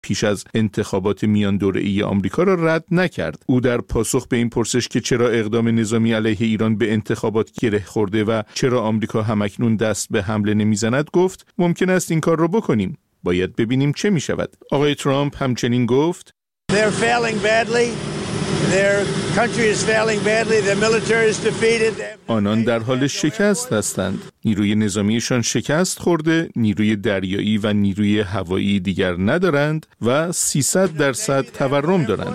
پیش از انتخابات میان دوره‌ای آمریکا را رد نکرد. او در پاسخ به این پرسش که چرا اقدام نظامی علیه ایران به انتخابات گره خورده و چرا آمریکا همکنون دست به حمله نمیزند گفت ممکن است این کار را بکنیم. باید ببینیم چه می شود. آقای ترامپ همچنین گفت They're failing badly. Their country is failing badly. Their military is defeated. آنان در حال شکست هستند. نیروی نظامیشان شکست خورده، نیروی دریایی و نیروی هوایی دیگر ندارند و 300% تورم دارند.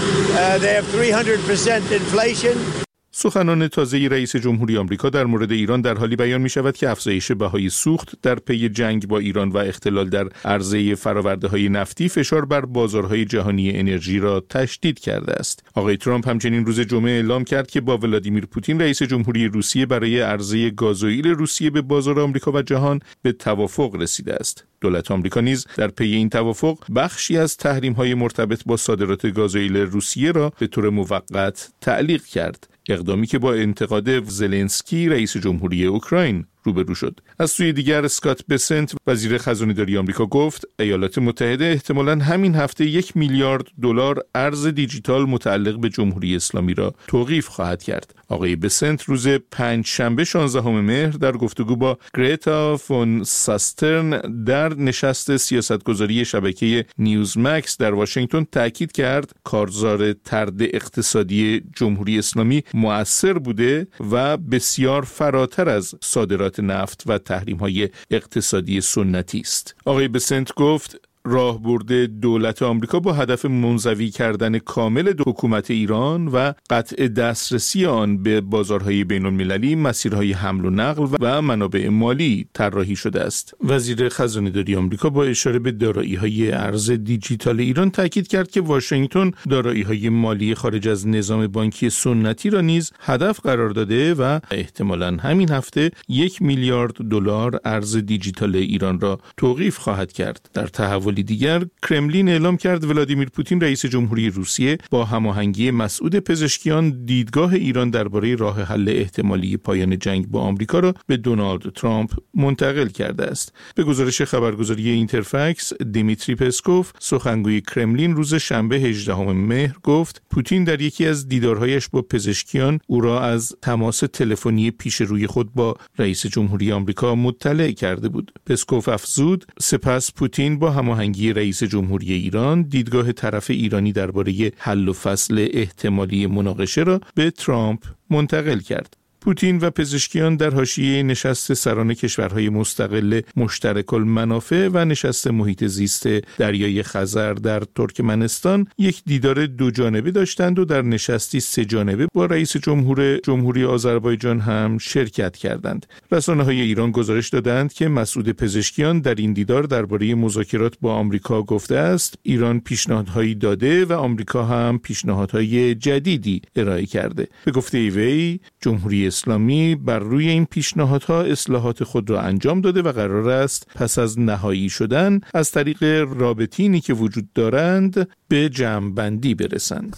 They have 300% inflation. سخنان تازه رئیس جمهوری آمریکا در مورد ایران در حالی بیان می شود که افزایش بهای سوخت در پی جنگ با ایران و اختلال در عرضه فرآورده‌های نفتی فشار بر بازارهای جهانی انرژی را تشدید کرده است. آقای ترامپ همچنین روز جمعه اعلام کرد که با ولادیمیر پوتین رئیس جمهوری روسیه برای عرضه گازوئیل روسیه به بازار آمریکا و جهان به توافق رسیده است. دولت آمریکا نیز در پی این توافق بخشی از تحریم‌های مرتبط با صادرات گازوئیل روسیه را به طور موقت تعلیق کرد. اقدامی که با انتقاد زلنسکی رئیس جمهوری اوکراین روبرو شد. از سوی دیگر اسکات بسنت وزیر خزانه‌داری آمریکا گفت ایالات متحده احتمالاً همین هفته 1 میلیارد دلار ارز دیجیتال متعلق به جمهوری اسلامی را توقیف خواهد کرد. آقای بسنت روز پنجشنبه 16 مهر در گفتگو با گریتا فون ساسترن در نشست سیاستگذاری شبکه نیوزمکس در واشنگتن تاکید کرد کارزار طرد اقتصادی جمهوری اسلامی مؤثر بوده و بسیار فراتر از صادرات نفت و تحریم‌های اقتصادی سنتی است. آقای بسنت گفت راهبرد دولت آمریکا با هدف منزوی کردن کامل حکومت ایران و قطع دسترسی آن به بازارهای بین‌المللی، مسیرهای حمل و نقل و منابع مالی طراحی شده است. وزیر خزانه‌داری آمریکا با اشاره به دارایی‌های ارز دیجیتال ایران تاکید کرد که واشنگتن دارایی‌های مالی خارج از نظام بانکی سنتی را نیز هدف قرار داده و احتمالاً همین هفته 1 میلیارد دلار ارز دیجیتال ایران را توقیف خواهد کرد. در تحول دیگر کرملین اعلام کرد ولادیمیر پوتین رئیس جمهوری روسیه با هماهنگی مسعود پزشکیان دیدگاه ایران درباره راه حل احتمالی پایان جنگ با آمریکا را به دونالد ترامپ منتقل کرده است. به گزارش خبرگزاری اینترفکس دیمیتری پسکوف سخنگوی کرملین روز شنبه 18 مهر گفت پوتین در یکی از دیدارهایش با پزشکیان او را از تماس تلفنی پیش روی خود با رئیس جمهوری آمریکا مطلع کرده بود. پسکوف افزود سپس پوتین با هماهنگی رئیس جمهوری ایران دیدگاه طرف ایرانی درباره حل و فصل احتمالی مناقشه را به ترامپ منتقل کرد. پوتین و پزشکیان در حاشیه نشست سران کشورهای مستقل مشترک المنافع و نشست محیط زیست دریای خزر در ترکمنستان یک دیدار دو جانبه داشتند و در نشستی 3 جانبه با رئیس جمهوری آذربایجان هم شرکت کردند. رسانه‌های ایران گزارش دادند که مسعود پزشکیان در این دیدار درباره مذاکرات با آمریکا گفته است ایران پیشنهادهایی داده و آمریکا هم پیشنهادهای جدیدی ارائه کرده. به گفته وی جمهوری اسلامی بر روی این پیشنهادها اصلاحات خود را انجام داده و قرار است پس از نهایی شدن از طریق رابطینی که وجود دارند به جمع‌بندی برسند.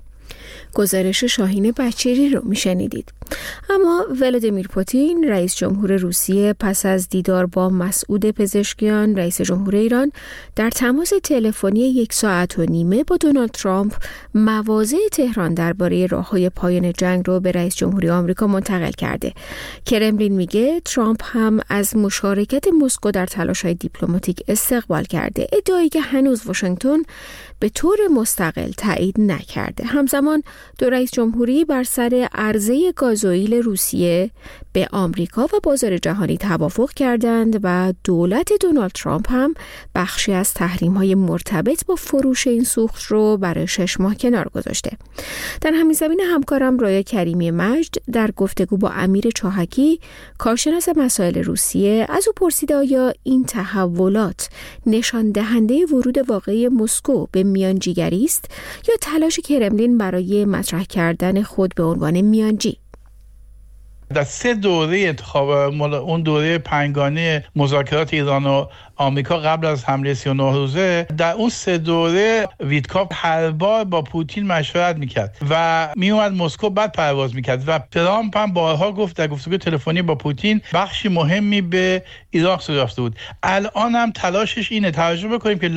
گزارش شاهین بچری رو میشنیدید. اما ولادیمیر پوتین رئیس جمهور روسیه پس از دیدار با مسعود پزشکیان رئیس جمهور ایران در تماس تلفنی 1.5 ساعت با دونالد ترامپ مواضع تهران درباره راههای پایان جنگ رو به رئیس جمهوری آمریکا منتقل کرده. کرملین میگه ترامپ هم از مشارکت مسکو در تلاش‌های دیپلماتیک استقبال کرده، ادعایی که هنوز واشنگتن به طور مستقل تایید نکرده. همزمان دو رئیس جمهوری بر سر عرضه گازوئیل روسیه به آمریکا و بازار جهانی توافق کردند و دولت دونالد ترامپ هم بخشی از تحریم‌های مرتبط با فروش این سوخت رو برای 6 ماه کنار گذاشته. در همین زمینه همکارم رایا کریمی مجد در گفتگو با امیر چاهکی کارشناس مسائل روسیه از او پرسیده آیا این تحولات نشان دهنده ورود واقعی مسکو به میانجیگری است یا تلاش کرملین برای مطرح کردن خود به عنوان میانجی؟ در 3 دوره انتخاب اون دوره پنگانه مذاکرات ایران و آمریکا قبل از حمله 39 روزه در اون 3 دوره ویتکاف هر بار با پوتین مشورت میکرد و میومد مسکو بعد پرواز میکرد و ترامپ هم بارها گفت در گفتگو تلفنی با پوتین بخشی مهمی به عراق یافته بود. الان هم تلاشش اینه. توجه بکنیم که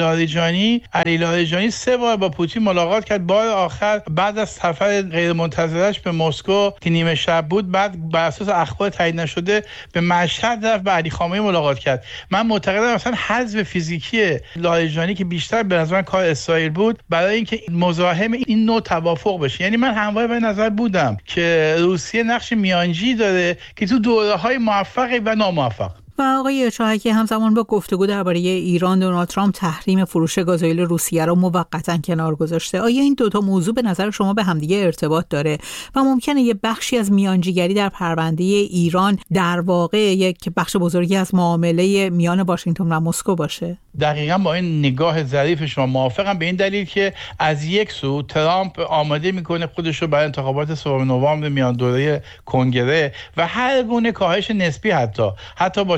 علی لاریجانی 3 بار با پوتین ملاقات کرد. بار آخر بعد از سفر غیر منتظرش به مسکو که نیمه شب بود، بعد بر اساس اخبار تایید نشده به مشهد رفت و علی خامنه‌ای ملاقات کرد. من معتقدم مثلا حذف فیزیکی لاریجانی که بیشتر به نظر من کار اسرائیل بود برای اینکه مزاحم این نوع توافق بشه. یعنی من همواره به نظر بودم که روسیه نقش میانجی داره که تو دوره‌های موفق و ناموفق. و آقای چاهکی همزمان با گفتگو درباره ایران، دونالد ترامپ تحریم فروش گازوئیل روسیه را موقتا کنار گذاشته. آیا این دوتا موضوع به نظر شما به همدیگه ارتباط داره و ممکنه یه بخشی از میانجیگری در پرونده ایران در واقع یک بخش بزرگی از معامله میان واشنگتن و مسکو باشه؟ دقیقاً با این نگاه ظریف شما موافقم، به این دلیل که از یک سو ترامپ آماده میکنه خودش رو برای انتخابات 3 نوامبر میان دوره کنگره و هر گونه کاهش نسبی حتی با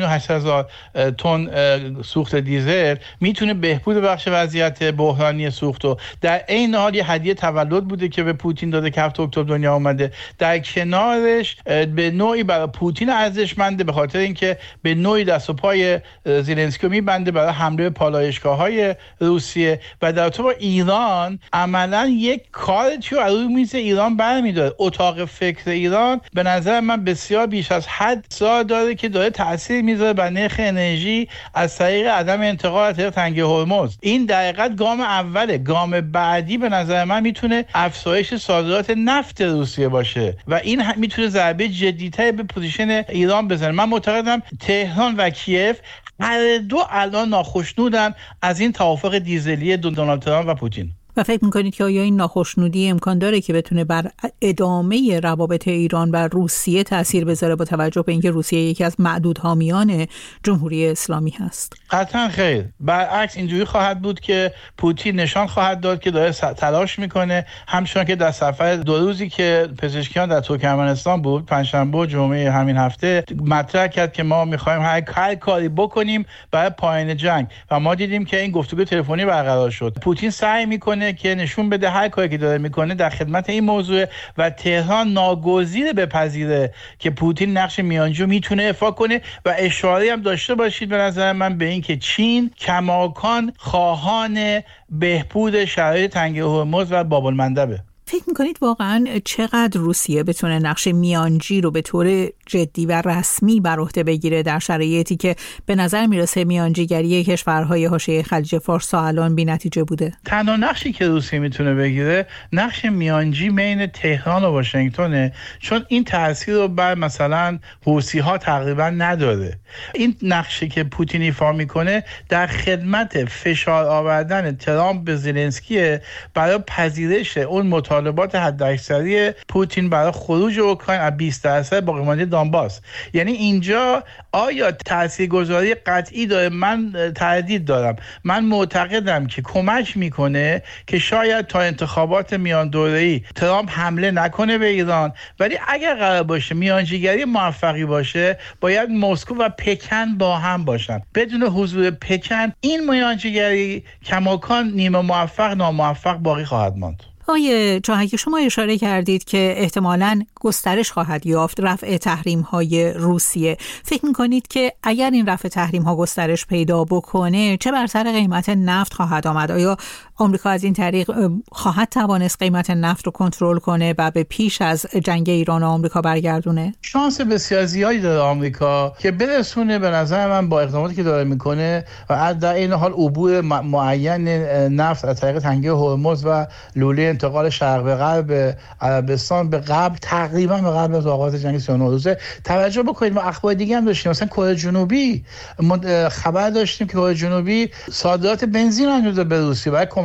4,800,000 تن سوخت دیزل میتونه بهبود بخش وضعیت بحرانی سوخت و در عین حال یه هدیه تولد بوده که به پوتین داده که 7 اکتبر دنیا اومده. در کنارش به نوعی برای پوتین ارزشمنده به خاطر اینکه به نوعی دست و پای زلنسکی میبنده برای حمله پالایشگاه‌های روسیه و در تو با ایران عملاً یک کارتی رو روی میز ایران برمی‌داره. اتاق فکر ایران به نظر من بسیار بیش از حد داره که داره تأثیر میذاره بر نرخ انرژی از طریق عدم انتقال از طریق تنگه هرمز. این در حقیقت گام اوله. گام بعدی به نظر من میتونه افزایش صادرات نفت روسیه باشه و این میتونه ضربه جدی‌تری به پوزیشن ایران بزنه. من معتقدم تهران و کیف هر دو الان ناخشنودن از این توافق دیزلی دونالد ترامپ و پوتین. و فکر میکنید که آیا این ناخشنودی امکان داره که بتونه بر ادامه روابط ایران و روسیه تأثیر بذاره با توجه به اینکه روسیه یکی از معدود حامیان جمهوری اسلامی هست؟ قطعا خیر. برعکس اینجوری خواهد بود که پوتین نشان خواهد داد که داره تلاش میکنه، همچنان که در سفر 2 روزی که پزشکیان در ترکمنستان بود، پنجشنبه و جمعه همین هفته، مطرح کرد که ما میخوایم هر کاری بکنیم برای پایان جنگ و ما دیدیم که این گفتگو تلفنی برقرار شد. پوتین سعی میکنه که نشون بده هر کاری که داره میکنه در خدمت این موضوع و تهران ناگزیر بپذیره که پوتین نقش میانجی میتونه ایفا کنه و اشاره هم داشته باشید به نظر من به این که چین کماکان خواهان بهبود شرایط تنگه هرمز و باب المندبه. فکر میکنید واقعا چقدر روسیه بتونه نقش میانجی رو به طور جدی و رسمی بر عهده بگیره در شرایطی که به نظر میرسه میانجیگری کشورهای حاشیه خلیج فارس تا الان بی‌نتیجه بوده؟ تنها نقشی که روسیه میتونه بگیره نقش میانجی بین تهران و واشنگتنه، چون این تاثیر رو بر مثلا حوثی‌ها تقریبا نداره. این نقشی که پوتین ایفا میکنه در خدمت فشار آوردن ترامپ به زلنسکی برای پذیرش اون مطالبات حداکثری پوتین برای خروج اوکراین از 20% باقی مانده دانباس. یعنی اینجا آیا تاثیرگذاری قطعی داره؟ من تردید دارم. من معتقدم که کمک میکنه که شاید تا انتخابات میان دوره‌ای ترامپ حمله نکنه به ایران، ولی اگر قرار باشه میانجیگری موفقی باشه باید مسکو و پکن با هم باشن. بدون حضور پکن این میانجیگری کماکان نیمه موفق ناموفق باقی خواهد ماند. آقای چاهکی، شما اشاره کردید که احتمالاً گسترش خواهد یافت رفع تحریم‌های روسیه. فکر می‌کنید که اگر این رفع تحریم‌ها گسترش پیدا بکنه چه بر سر قیمت نفت خواهد آمد؟ آیا آمریکا از این طریق خواهد توانست قیمت نفت رو کنترل کنه و به پیش از جنگ ایران و آمریکا برگردونه؟ شانس بسیار زیادی داره آمریکا که برسونه به نظر من با اقداماتی که داره میکنه و در این حال عبور معین نفت از طریق تنگه هرمز و لوله انتقال شرق به غرب عربستان به قبل تقریبا به قبل از آغاز جنگ 39 روزه. توجه بکنید ما اخبار دیگه هم داشتیم، مثلا کره جنوبی خبر داشتیم که کره جنوبی صادرات بنزین انجام داد به روسیه برای کمک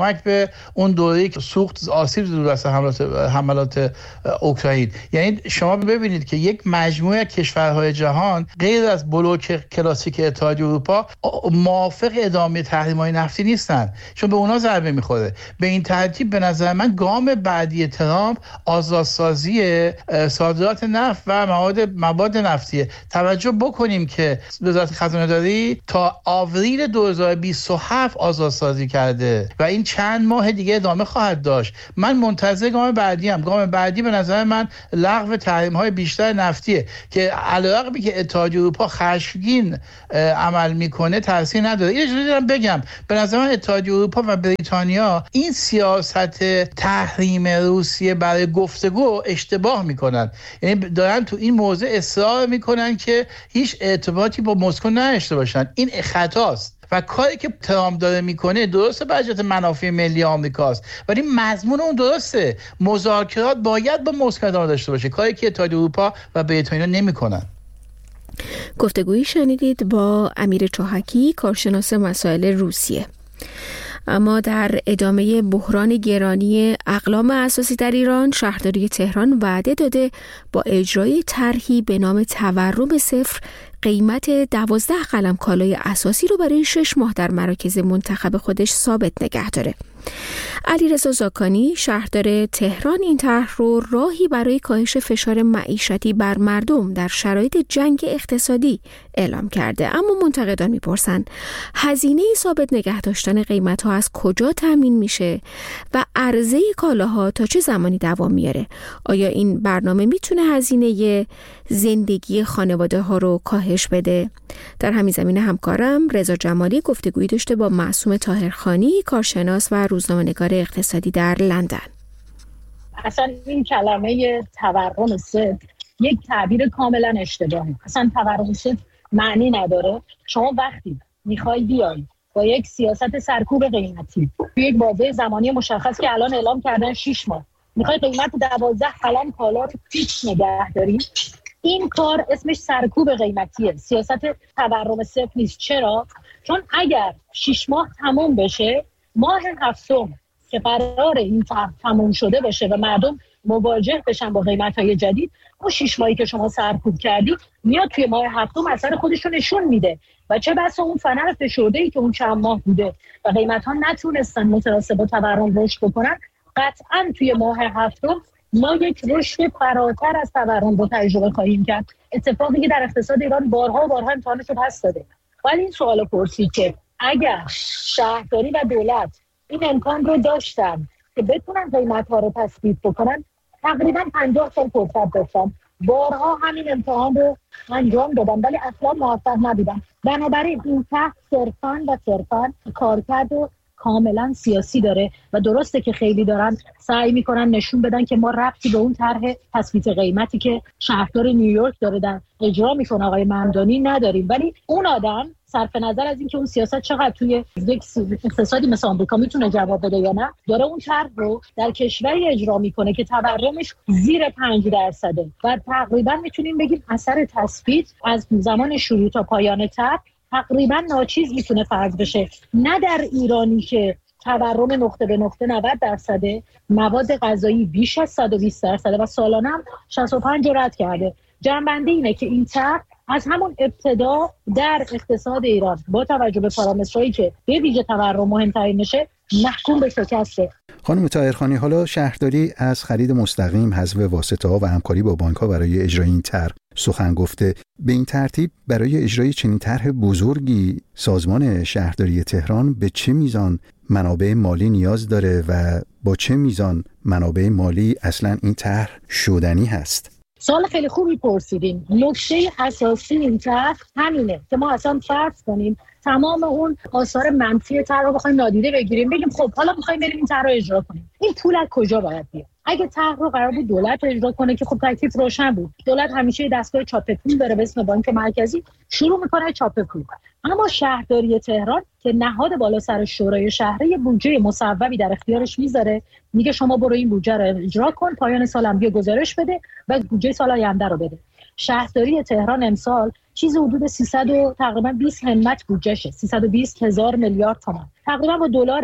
کمک به اون دوره‌ای که سوخت آسیب دید از حملات اوکراین. یعنی شما ببینید که یک مجموعه کشورهای جهان غیر از بلوک کلاسیک اتحادیه اروپا موافق ادامه تحریم‌های نفتی نیستن، چون به اونا ضربه می‌خوره. به این ترتیب به نظر من گام بعدی ترامپ آزادسازی صادرات نفت و مواد نفتیه. توجه بکنیم که وزارت خزانه‌داری تا آوریل 2027 آزادسازی کرده و این چند ماه دیگه ادامه خواهد داشت. من منتظر گام بعدی ام. گام بعدی به نظر من لغو تحریم‌های بیشتر نفتیه که علیرغمی که اتحادیه اروپا خشمگین عمل میکنه تاثیر نداره. یه جوری دارم بگم، به نظر من اتحادیه اروپا و بریتانیا این سیاست تحریم روسیه برای گفتگو اشتباه میکنن. یعنی دارن تو این موضوع اصرار میکنن که هیچ ارتباطی با مسکو نداشته باشن. این خطاست و کاری که ترامپ داره میکنه درسته بجت منافع ملی آمریکاست، ولی مضمون اون درسته. مذاکرات باید با مسکو داشته باشه، کاری که اتحادیه اروپا و بریتانیا نمیکنن. گفتگویی شنیدید با امیر چوحکی، کارشناس مسائل روسیه. اما در ادامه بحران گرانی اقلام اساسی در ایران، شهرداری تهران وعده داده با اجرای طرحی به نام تورم صفر قیمت 12 قلم کالای اساسی رو برای 6 ماه در مراکز منتخب خودش ثابت نگه داره. علیرضا زاکانی، شهردار تهران، این طرح رو راهی برای کاهش فشار معیشتی بر مردم در شرایط جنگ اقتصادی اعلام کرده. اما منتقدان میپرسن هزینه ثابت نگه داشتن قیمت‌ها از کجا تامین میشه و عرضه کالاها تا چه زمانی دوام میاره؟ آیا این برنامه میتونه هزینه زندگی خانواده ها رو کاهش بده؟ در همین زمینه همکارم رضا جمالی گفتگویی داشته با معصومه طاهرخانی، کارشناس و روزنامه‌نگار اقتصادی در لندن. اصلا این کلمه تورم صفر یک تعبیر کاملا اشتباهه. اصلا تورم صفر معنی نداره. شما وقتی میخوای بیای با یک سیاست سرکوب قیمتی یک بازه زمانی مشخص که الان اعلام کردن 6 ماه میخوای قیمت 12 قلم کالا رو فیکس نگه داری، این کار اسمش سرکوب قیمتیه. سیاست تورم صفر نیست. چرا؟ چون اگر 6 ماه تموم بشه، ماه هفتم که قرار این تموم شده باشه و مردم مواجه بشن با قیمت‌های جدید، اون 6 ماهی که شما سرکوب کردی میاد توی ماه هفتم اثر خودش رو نشون میده و چه بسا اون فنر فشرده‌ای که اون چند ماه بوده و قیمت‌ها نتونستن متناسب با تورم رشد بکنن، قطعاً توی ماه هفتم ما یک رشد فراتر از تورم رو تجربه خواهیم کرد. اتفاقی که در اقتصاد ایران بارها و بارها امتحان شد هست داده. ولی این سوال پرسید که اگر شهرداری و دولت این امکان رو داشتن که بتونن قیمت‌ها رو تثبیت بکنن، تقریبا 50 سال فرصت داشتن. بارها همین امتحان رو انجام دادن ولی اصلا موفق نبودن. بنابراین این طرح صرفاً کارکرد کاملا سیاسی داره و درسته که خیلی دارن سعی میکنن نشون بدن که ما ربطی به اون طرح تثبیت قیمتی که شهردار نیویورک داره در اجرا میکنه آقای ممدانی نداریم. ولی اون آدم صرف نظر از اینکه اون سیاست چقدر توی یک اقتصادی مثل آمریکا میتونه جواب بده یا نه، داره اون طرح رو در کشوری اجرا میکنه که تورمش زیر 5% و تقریبا میتونیم بگیم اثر تثبیت از زمان شروع تا پایان طرح تقریبا ناچیز میتونه فرض بشه. نه در ایرانی که تورم نقطه به نقطه 90%، مواد غذایی بیش از 120% و سالانه هم 65 رد کرده. جنبنده اینه که این طرح از همون ابتدا در اقتصاد ایران با توجه به پارامترهایی که به ویژه تورم مهمترین نشه محکوم به شکسته. خانم طاهرخانی، حالا شهرداری از خرید مستقیم، حذف واسطه‌ها و همکاری با بانک‌ها برای اجرای این طرح سخن گفته. به این ترتیب برای اجرای چنین طرح بزرگی سازمان شهرداری تهران به چه میزان منابع مالی نیاز داره و با چه میزان منابع مالی اصلا این طرح شدنی هست؟ سوال خیلی خوبی پرسیدین. نکته اساسی این طرح همینه که ما اصلا فرض کنیم تمام اون آثار منفی طرح رو بخوایم نادیده بگیریم، بگیم خب حالا می‌خوایم بریم این طرح رو اجرا کنیم. این پول از کجا باید بیاد؟ اگه طرح رو قرار بود دولت اجرا کنه که خب تکلیف روشن بود. دولت همیشه دستگاه چاپ پول داره به اسم بانک مرکزی، شروع می‌کنه چاپ پول. اما شهرداری تهران که نهاد بالا سر شورای شهری بودجه مصوبی در اختیارش میذاره، میگه شما برو این بودجه رو اجرا کن، پایان سال هم بیا گزارش بده و بودجه سال آینده رو بده. شهرداری تهران امسال چیز حدود 300 و تقریبا 20 همت بودجهشه، 320,000 میلیارد تومان. تقریبا با دلار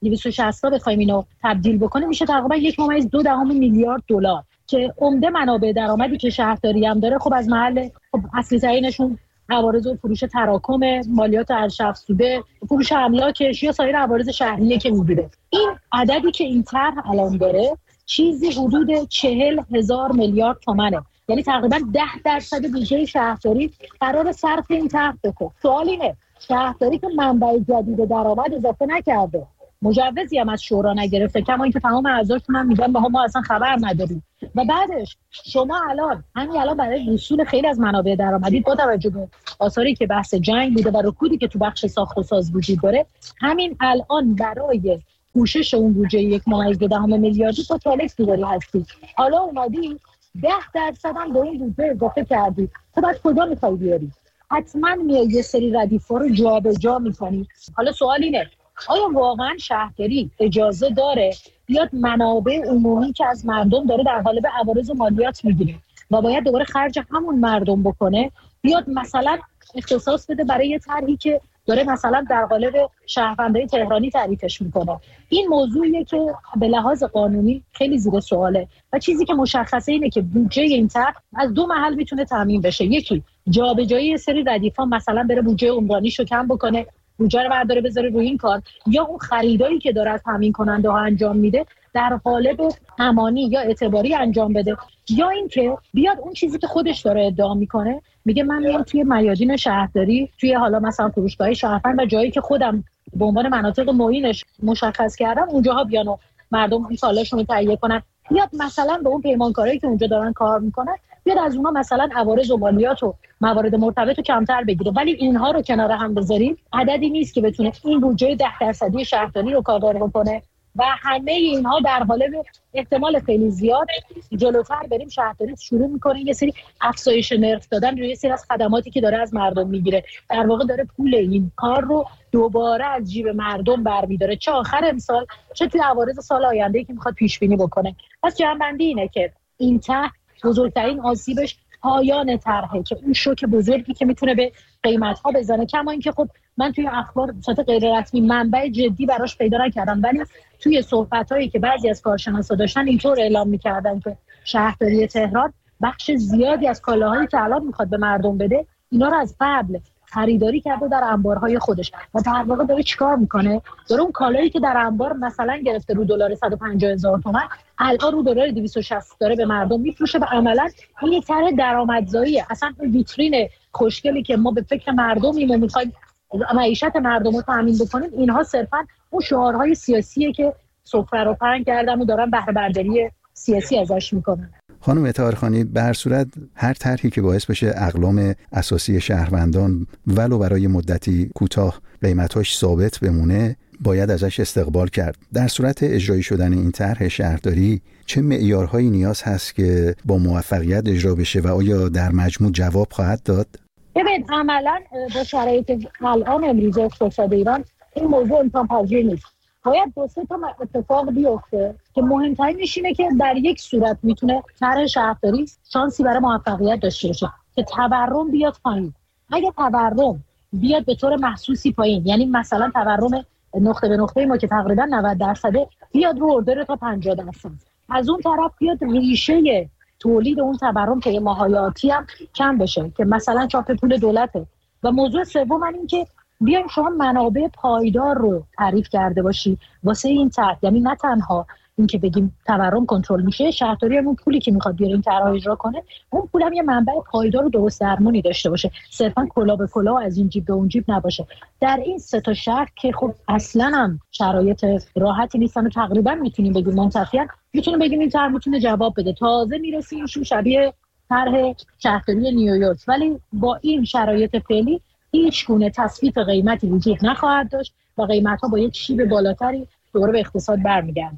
260 تا بخوایم اینو تبدیل بکنیم میشه تقریبا 1.2 میلیارد دلار که عمده منابع درآمدی که شهرداری هم داره خب از محل اصلی ترینشون عوارض و فروش تراکم، مالیات ارزش افزوده، فروش املاکش یا سایر عوارض شهریه که میگیره. این عددی که این طرح الان داره چیزی حدود 40,000 میلیارد تومانه، یعنی تقریبا 10% بودجه شهرداری قرار صرف این طرح بشه. سوال اینه شهرداری که منبع جدید درآمد اضافه نکرده، مجوزی هم از شورا نگرفته، کما اینکه تمام اعضاشون هم میگن ما اصلا خبر نداریم، و بعدش شما الان برای وصول خیلی از منابع درآمدی با توجه به آثاری که بحث جنگ بوده و رکودی که تو بخش ساخت و ساز وجود داره، همین الان برای پوشش اون بودجه 1.2 میلیاردی تو تالکس داری هستی، حالا اومدی 10% هم به این بودجه اضافه کردی. تو بعد کجا میخوای بیاری؟ حتما میای یه سری ردیف‌ها رو جابجا می‌کنی. حالا سوال اینه آیا واقعا شهرداری اجازه داره بیاد منابع عمومی که از مردم داره در قالب عوارض و مالیات میگیره و باید دوباره خرج همون مردم بکنه، بیاد مثلا اختصاص بده برای یه طرحی که داره مثلا در قالب شهروندای تهرانی تعریفش میکنه؟ این موضوعیه که به لحاظ قانونی خیلی زیر سواله و چیزی که مشخصه اینه که بودجه این طرح از دو محل میتونه تامین بشه. یکی جابجایی یه سری ردیف‌ها، مثلا بره بودجه عمرانیشو کم بکنه، بودجه رو برداره بذاره روی این کار، یا اون خریدایی که داره از تامین کننده ها انجام میده در قالب امانی یا اعتباری انجام بده، یا اینکه بیاد اون چیزی که خودش داره ادعا میکنه میگه من میام توی میادین شهرداری، توی حالا مثلا فروشگاه شهروند و جایی که خودم به عنوان مناطق معینش مشخص کردم اونجاها بیان و مردم این سالاشون رو تهیه کنن، بیاد مثلا به اون پیمانکارایی که اونجا دارن کار میکنن بیاد از اونها مثلا عوارض و مالیات و موارد مرتبط رو کمتر بگیره. ولی اینها رو کنار هم بذاریم عددی نیست که بتونه این بودجه 10% شهرداری رو کاور بکنه و همه اینها در قالب احتمال خیلی زیاد جلوتر بریم شهرداری شروع میکنه یه سری افزایش نرخ دادن روی یه سری از خدماتی که داره از مردم میگیره، در واقع داره پول این کار رو دوباره از جیب مردم برمیداره، چه آخر امسال چه توی عوارض سال آینده که میخواد پیش بینی بکنه. پس جنبندی اینه که این طرح بزرگترین آسیبش پایان طرحه که اون شوک بزرگی که میتونه به قیمت‌ها بزنه، کما اینکه خب من توی اخبار به صورت غیر رسمی منبع جدی براش پیدا نکردم، ولی توی صحبتایی که بعضی از کارشناسا داشتن اینطور اعلام می‌کردن که شهرداری تهران بخش زیادی از کالاهایی که الان میخواد به مردم بده اینا رو از قبل خریداری کرده در انبارهای خودش و در واقع داره چیکار میکنه؟ داره اون کالایی که در انبار مثلا گرفته رو دلار 150,000 تومان الان رو دلار 260 داره به مردم میفروشه و عملا این یک طرح درآمدزاییه. اصلا اون ویترین خوشگلی که ما به فکر مردمیم و میخوایم معیشت مردم رو تامین بکنیم، اینها صرفا اون شعارهای سیاسیه که سفره رو پهن کردن و دارن بهره برداری سیاسی ازش میکنن. خانم طاهرخانی، به هر صورت هر طرحی که باعث بشه اقلام اساسی شهروندان ولو برای مدتی کوتاه قیمتاش ثابت بمونه باید ازش استقبال کرد. در صورت اجرایی شدن این طرح شهرداری چه معیارهایی نیاز هست که با موفقیت اجرا بشه و آیا در مجموع جواب خواهد داد؟ ببین عملاً با شرایط الان امروز اقتصاد ایران این موضوع امکان پذیر نیست. باید دو سه تا اتفاق بیفته که مهمترینش اینه که در یک صورت میتونه طرح شهرداری شانسی برای موفقیت داشته باشه که تورم بیاد پایین. اگه تورم بیاد به طور محسوسی پایین، یعنی مثلا تورم نقطه به نقطه ما که تقریبا 90% بیاد رو اردر تا 50%، از اون طرف بیاد ریشه تولید اون تورم که ماهای آتی هم کم بشه که مثلا چاپ پول دولته. و موضوع سوم این که بیایم شما منابع پایدار رو تعریف کرده باشی واسه این طرح، یعنی نه تنها این که بگیم تورم کنترل میشه، شهرداری هم اون پولی که میخواد بیاره این طرح اجرا کنه اون پول هم یه منبع پایدار و درست درمونی داشته باشه، صرفا کلا به کلا از این جیب به اون جیب نباشه. در این سه تا شهر که خب اصلا هم شرایط راحتی نیستن و تقریبا میتونیم بگیم منتفیان، میتونیم بگیم این طرح میتونه جواب بده. تازه میرسیم شبیه طرح شهرداری نیویورک، ولی با این شرایط فعلی هیچ گونه تثبیت قیمتی وجود نخواهد داشت و قیمت‌ها با یک شیب بالاتری دوباره به اقتصاد برمیگردند.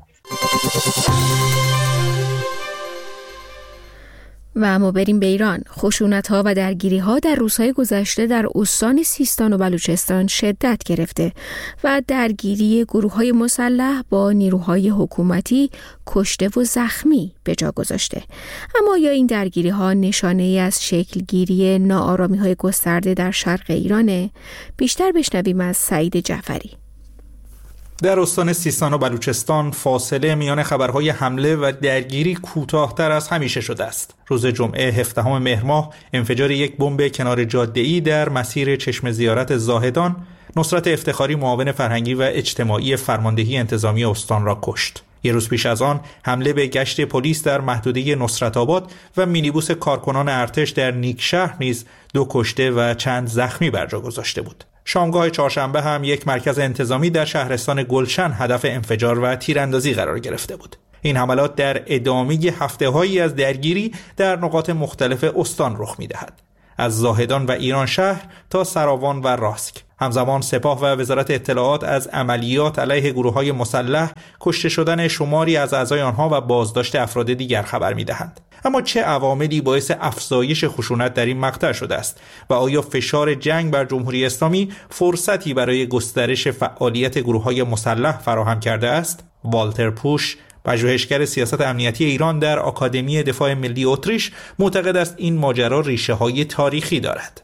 و اما بریم به ایران. خشونت‌ها و درگیری‌ها در روزهای گذشته در استان سیستان و بلوچستان شدت گرفته و درگیری گروه‌های مسلح با نیروهای حکومتی کشته و زخمی به جا گذاشته. اما آیا این درگیری‌ها نشانه‌ای از شکلگیری ناآرامی‌های گسترده در شرق ایرانه؟ بیشتر بشنویم از سعید جعفری. در استان سیستان و بلوچستان فاصله میان خبرهای حمله و درگیری کوتاه‌تر از همیشه شده است. روز جمعه 17 مهر ماه انفجار یک بمب کنار جاده‌ای در مسیر چشم زیارت زاهدان نصرت افتخاری معاون فرهنگی و اجتماعی فرماندهی انتظامی استان را کشت. یک روز پیش از آن حمله به گشت پلیس در محدوده نصرت آباد و مینیبوس کارکنان ارتش در نیکشهر نیز 2 کشته و چند زخمی بر جا گذاشته بود. شامگاه چهارشنبه هم یک مرکز انتظامی در شهرستان گلشن هدف انفجار و تیراندازی قرار گرفته بود. این حملات در ادامه هفته‌هایی از درگیری در نقاط مختلف استان رخ می‌دهد، از زاهدان و ایران شهر تا سراوان و راسک. همزمان سپاه و وزارت اطلاعات از عملیات علیه گروه‌های مسلح، کشته شدن شماری از اعضای آنها و بازداشت افراد دیگر خبر می‌دهند. اما چه عواملی باعث افزایش خشونت در این مقطع شده است و آیا فشار جنگ بر جمهوری اسلامی فرصتی برای گسترش فعالیت گروه‌های مسلح فراهم کرده است؟ والتر پوش، پژوهشگر سیاست امنیتی ایران در آکادمی دفاع ملی اتریش، معتقد است این ماجرا ریشه‌های تاریخی دارد.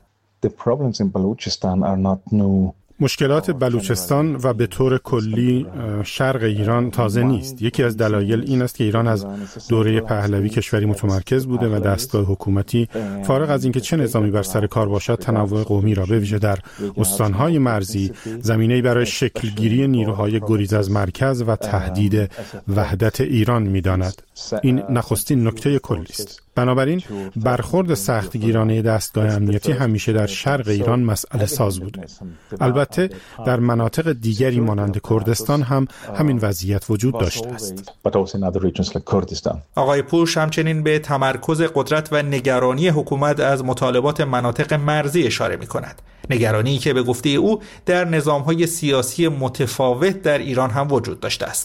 مشکلات بلوچستان و به طور کلی شرق ایران تازه نیست. یکی از دلایل این است که ایران از دوره پهلوی کشوری متمرکز بوده و دستگاه حکومتی فارغ از اینکه چه نظامی بر سر کار باشد تنوع قومی را به ویژه در استانهای مرزی زمینه‌ای برای شکلگیری نیروهای گریز از مرکز و تهدید وحدت ایران می‌داند. این نخستین نکته کلی است. بنابراین برخورد سختگیرانه دستگاه امنیتی همیشه در شرق ایران مسئله ساز بوده. البته در مناطق دیگری مانند کردستان هم همین وضعیت وجود داشته است. آقای پوش همچنین به تمرکز قدرت و نگرانی حکومت از مطالبات مناطق مرزی اشاره می‌کند. نگرانی که به گفته او در نظام‌های سیاسی متفاوت در ایران هم وجود داشته است.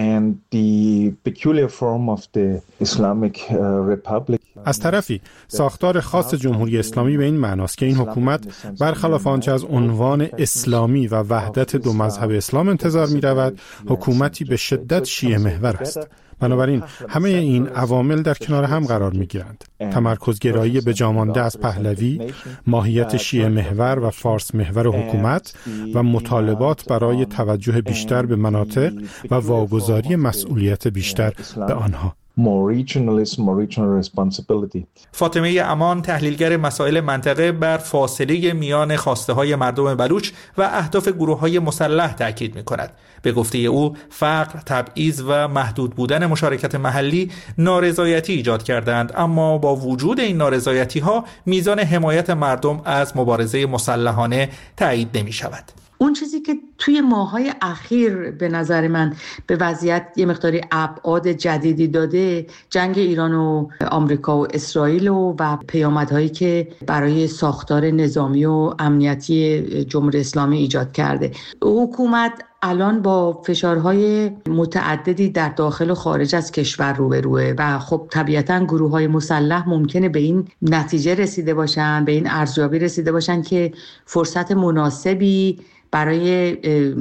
از طرفی ساختار خاص جمهوری اسلامی به این معناست که این حکومت برخلاف آنچه از عنوان اسلامی و وحدت دو مذهب اسلام انتظار می رود، حکومتی به شدت شیعه محور است. بنابراین همه این عوامل در کنار هم قرار می گیرند. تمرکزگرایی به جامانده از پهلوی، ماهیت شیعه محور و فارس محور حکومت و مطالبات برای توجه بیشتر به مناطق و واگذاری مسئولیت بیشتر به آنها. فاطمه امان، تحلیلگر مسائل منطقه، بر فاصله میان خواسته‌های مردم بلوچ و اهداف گروه‌های مسلح تاکید می‌کند. به گفته او فقر، تبعیض و محدود بودن مشارکت محلی نارضایتی ایجاد کردند، اما با وجود این نارضایتی‌ها میزان حمایت مردم از مبارزه مسلحانه تایید نمی‌شود. اون چیزی که توی ماه‌های اخیر به نظر من به وضعیت یه مقداری ابعاد جدیدی داده، جنگ ایران و آمریکا و اسرائیل و پیامدهایی که برای ساختار نظامی و امنیتی جمهوری اسلامی ایجاد کرده. حکومت الان با فشارهای متعددی در داخل و خارج از کشور روبروه و خب طبیعتاً گروه‌های مسلح ممکنه به این نتیجه رسیده باشن، به این ارزیابی رسیده باشن که فرصت مناسبی برای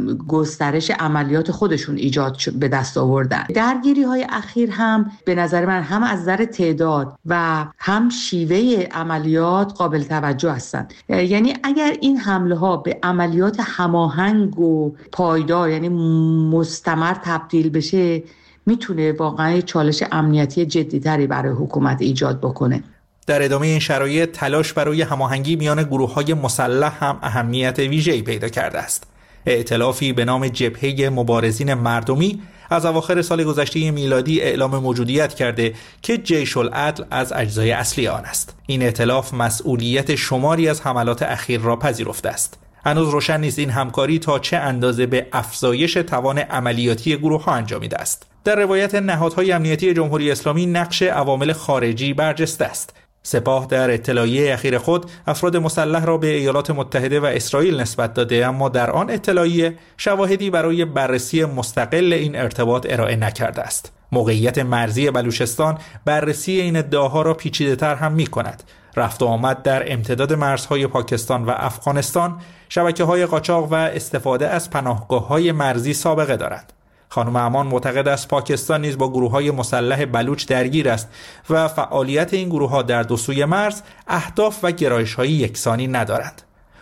گسترش عملیات خودشون ایجاد به دست آوردن. درگیری‌های اخیر هم به نظر من هم از نظر تعداد و هم شیوه عملیات قابل توجه هستند. یعنی اگر این حمله‌ها به عملیات هماهنگ و پایدار یعنی مستمر تبدیل بشه، میتونه واقعا چالش امنیتی جدی‌تری برای حکومت ایجاد بکنه. در ادامه این شرایط تلاش برای هماهنگی میان گروه‌های مسلح هم اهمیت ویژه‌ای پیدا کرده است. ائتلافی به نام جبهه مبارزین مردمی از اواخر سال گذشته میلادی اعلام موجودیت کرده که جیش العدل از اجزای اصلی آن است. این ائتلاف مسئولیت شماری از حملات اخیر را پذیرفته است. هنوز روشن نیست این همکاری تا چه اندازه به افزایش توان عملیاتی گروه‌ها انجامیده است. در روایت نهادهای امنیتی جمهوری اسلامی نقش عوامل خارجی برجسته است. سپاه در اطلاعیه اخیر خود افراد مسلح را به ایالات متحده و اسرائیل نسبت داده، اما در آن اطلاعیه شواهدی برای بررسی مستقل این ارتباط ارائه نکرده است. موقعیت مرزی بلوچستان بررسی این ادعاها را پیچیده‌تر هم می‌کند. رفت و آمد در امتداد مرزهای پاکستان و افغانستان، شبکه‌های قاچاق و استفاده از پناهگاه‌های مرزی سابقه دارند. خانم امان معتقد است پاکستان نیز با گروه‌های مسلح بلوچ درگیر است و فعالیت این گروه‌ها در دو سوی مرز اهداف و گرایش‌های یکسانی ندارند.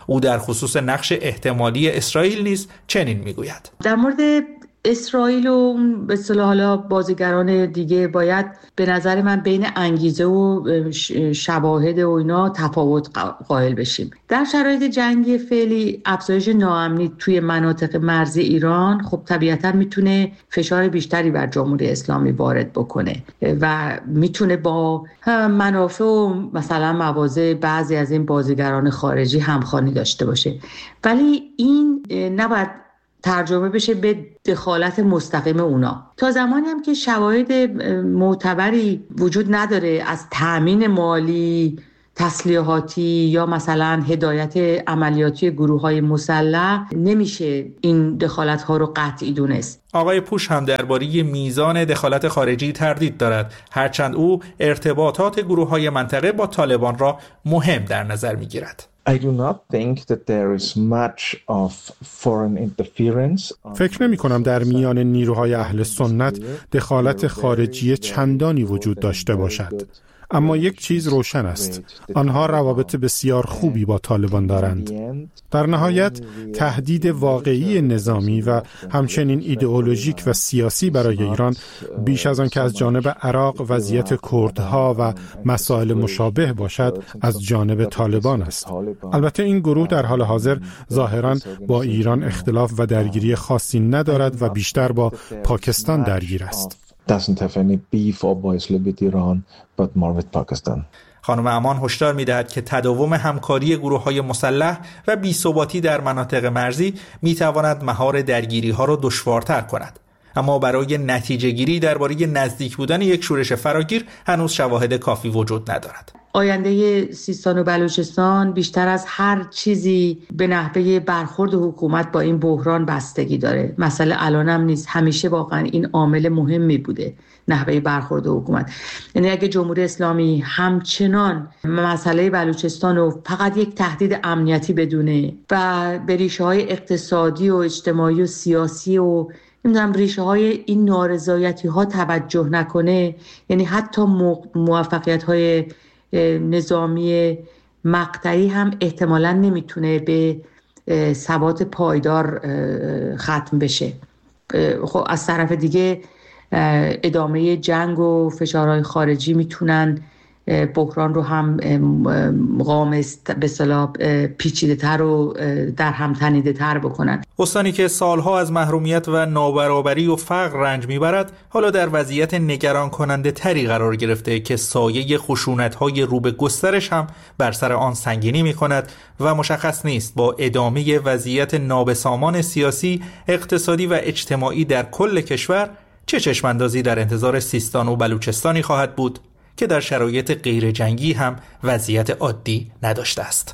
او در خصوص نقش احتمالی اسرائیل نیز چنین میگوید: در مورد اسرائیل و به اصطلاح حالا بازیگران دیگه باید به نظر من بین انگیزه و شواهد و اینا تفاوت قائل بشیم. در شرایط جنگی فعلی افزایش ناامنی توی مناطق مرزی ایران خب طبیعتاً میتونه فشار بیشتری بر جمهوری اسلامی وارد بکنه و میتونه با منافع و مثلا مواضع بعضی از این بازیگران خارجی همخوانی داشته باشه، ولی این نباید ترجمه بشه به دخالت مستقیم اونا. تا زمانی هم که شواهد معتبری وجود نداره از تأمین مالی، تسلیحاتی یا مثلا هدایت عملیاتی گروه‌های مسلح، نمیشه این دخالت‌ها رو قطعی دونست. آقای پوش هم درباره میزان دخالت خارجی تردید دارد، هرچند او ارتباطات گروه‌های منطقه با طالبان را مهم در نظر می‌گیرد. فکر نمی کنم در میان نیروهای اهل سنت دخالت خارجی چندانی وجود داشته باشد. اما یک چیز روشن است: آنها روابط بسیار خوبی با طالبان دارند. در نهایت تهدید واقعی نظامی و همچنین ایدئولوژیک و سیاسی برای ایران بیش از آن که از جانب عراق وضعیت کردها و مسائل مشابه باشد از جانب طالبان است. البته این گروه در حال حاضر ظاهراً با ایران اختلاف و درگیری خاصی ندارد و بیشتر با پاکستان درگیر است. doesn't have any beef obviously with Iran but more with Pakistan. خانم امان هشدار می‌دهد که تداوم همکاری گروه‌های مسلح و بی‌ثباتی در مناطق مرزی می‌تواند مهار درگیری‌ها را دشوارتر کند. اما برای نتیجه‌گیری درباره نزدیک بودن یک شورش فراگیر هنوز شواهد کافی وجود ندارد. آینده سیستان و بلوچستان بیشتر از هر چیزی به نحوه برخورد حکومت با این بحران بستگی داره. مسئله الانم نیست، همیشه واقعا این عامل مهمی بوده، نحوه برخورد حکومت. یعنی اگه جمهوری اسلامی همچنان مسئله بلوچستان رو فقط یک تهدید امنیتی بدونه و به ریشه‌های اقتصادی و اجتماعی و سیاسی و نمیدونم ریشه های این نارضایتی ها توجه نکنه، یعنی حتی موفقیت های نظامی مقطعی هم احتمالاً نمیتونه به ثبات پایدار ختم بشه. خب از طرف دیگه ادامه جنگ و فشارهای خارجی میتونن بحران رو هم غامض به اصطلاح پیچیده‌تر و در هم تنیده‌تر بکنن. استانی که سالها از محرومیت و نابرابری و فقر رنج میبرد حالا در وضعیت نگران کننده تری قرار گرفته که سایه خشونت‌های رو به گسترش هم بر سر آن سنگینی میکند و مشخص نیست با ادامه وضعیت نابسامان سیاسی، اقتصادی و اجتماعی در کل کشور چه چشماندازی در انتظار سیستان و بلوچستانی خواهد بود که در شرایط غیر جنگی هم وضعیت عادی نداشته است.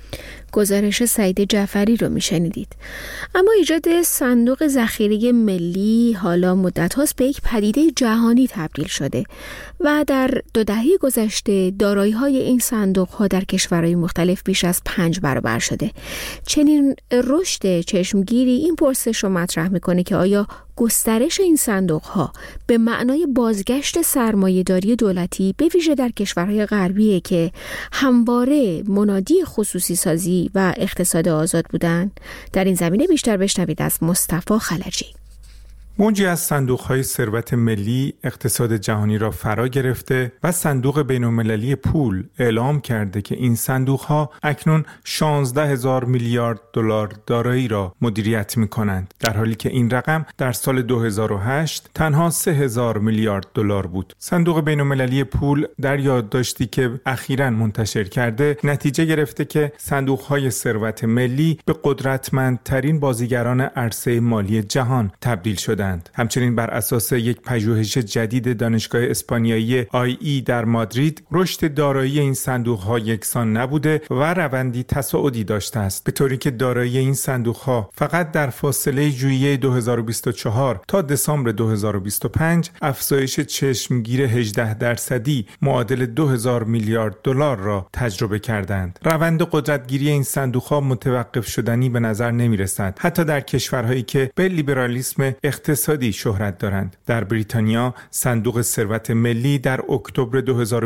گزارش سعید جعفری رو میشنیدید. اما ایجاد صندوق ذخیره ملی حالا مدت هاست به یک پدیده جهانی تبدیل شده و در 2 دهه گذشته دارایی های این صندوق ها در کشورهای مختلف بیش از 5 برابر شده. چنین رشد چشمگیری این پرسش رو مطرح میکنه که آیا گسترش این صندوق ها به معنای بازگشت سرمایه‌داری دولتی به ویژه در کشورهای غربیه که همواره منادی خصوصی سازی و اقتصاد آزاد بودن؟ در این زمینه بیشتر بشنوید از مصطفی خلجی. موجی از صندوق‌های ثروت ملی اقتصاد جهانی را فرا گرفته و صندوق بین‌المللی پول اعلام کرده که این صندوق‌ها اکنون 16,000 میلیارد دلار دارایی را مدیریت می‌کنند، در حالی که این رقم در سال 2008 تنها 3,000 میلیارد دلار بود. صندوق بین‌المللی پول در یادداشتی که اخیراً منتشر کرده نتیجه گرفته که صندوق‌های ثروت ملی به قدرتمندترین بازیگران عرصه مالی جهان تبدیل شدند. همچنین بر اساس یک پژوهش جدید دانشگاه اسپانیایی IE در مادرید، رشد دارایی این صندوق‌ها یکسان نبوده و روندی تصاعدی داشته است، به طوری که دارایی این صندوق‌ها فقط در فاصله ژوئیه 2024 تا دسامبر 2025 افزایش چشمگیر 18% معادل 2,000 میلیارد دلار را تجربه کردند. روند قدرتگیری این صندوق‌ها متوقف شدنی به نظر نمی‌رسد، حتی در کشورهایی که به لیبرالیسم اقتصادی اقتصادی شهرت دارند. در بریتانیا صندوق ثروت ملی در اکتبر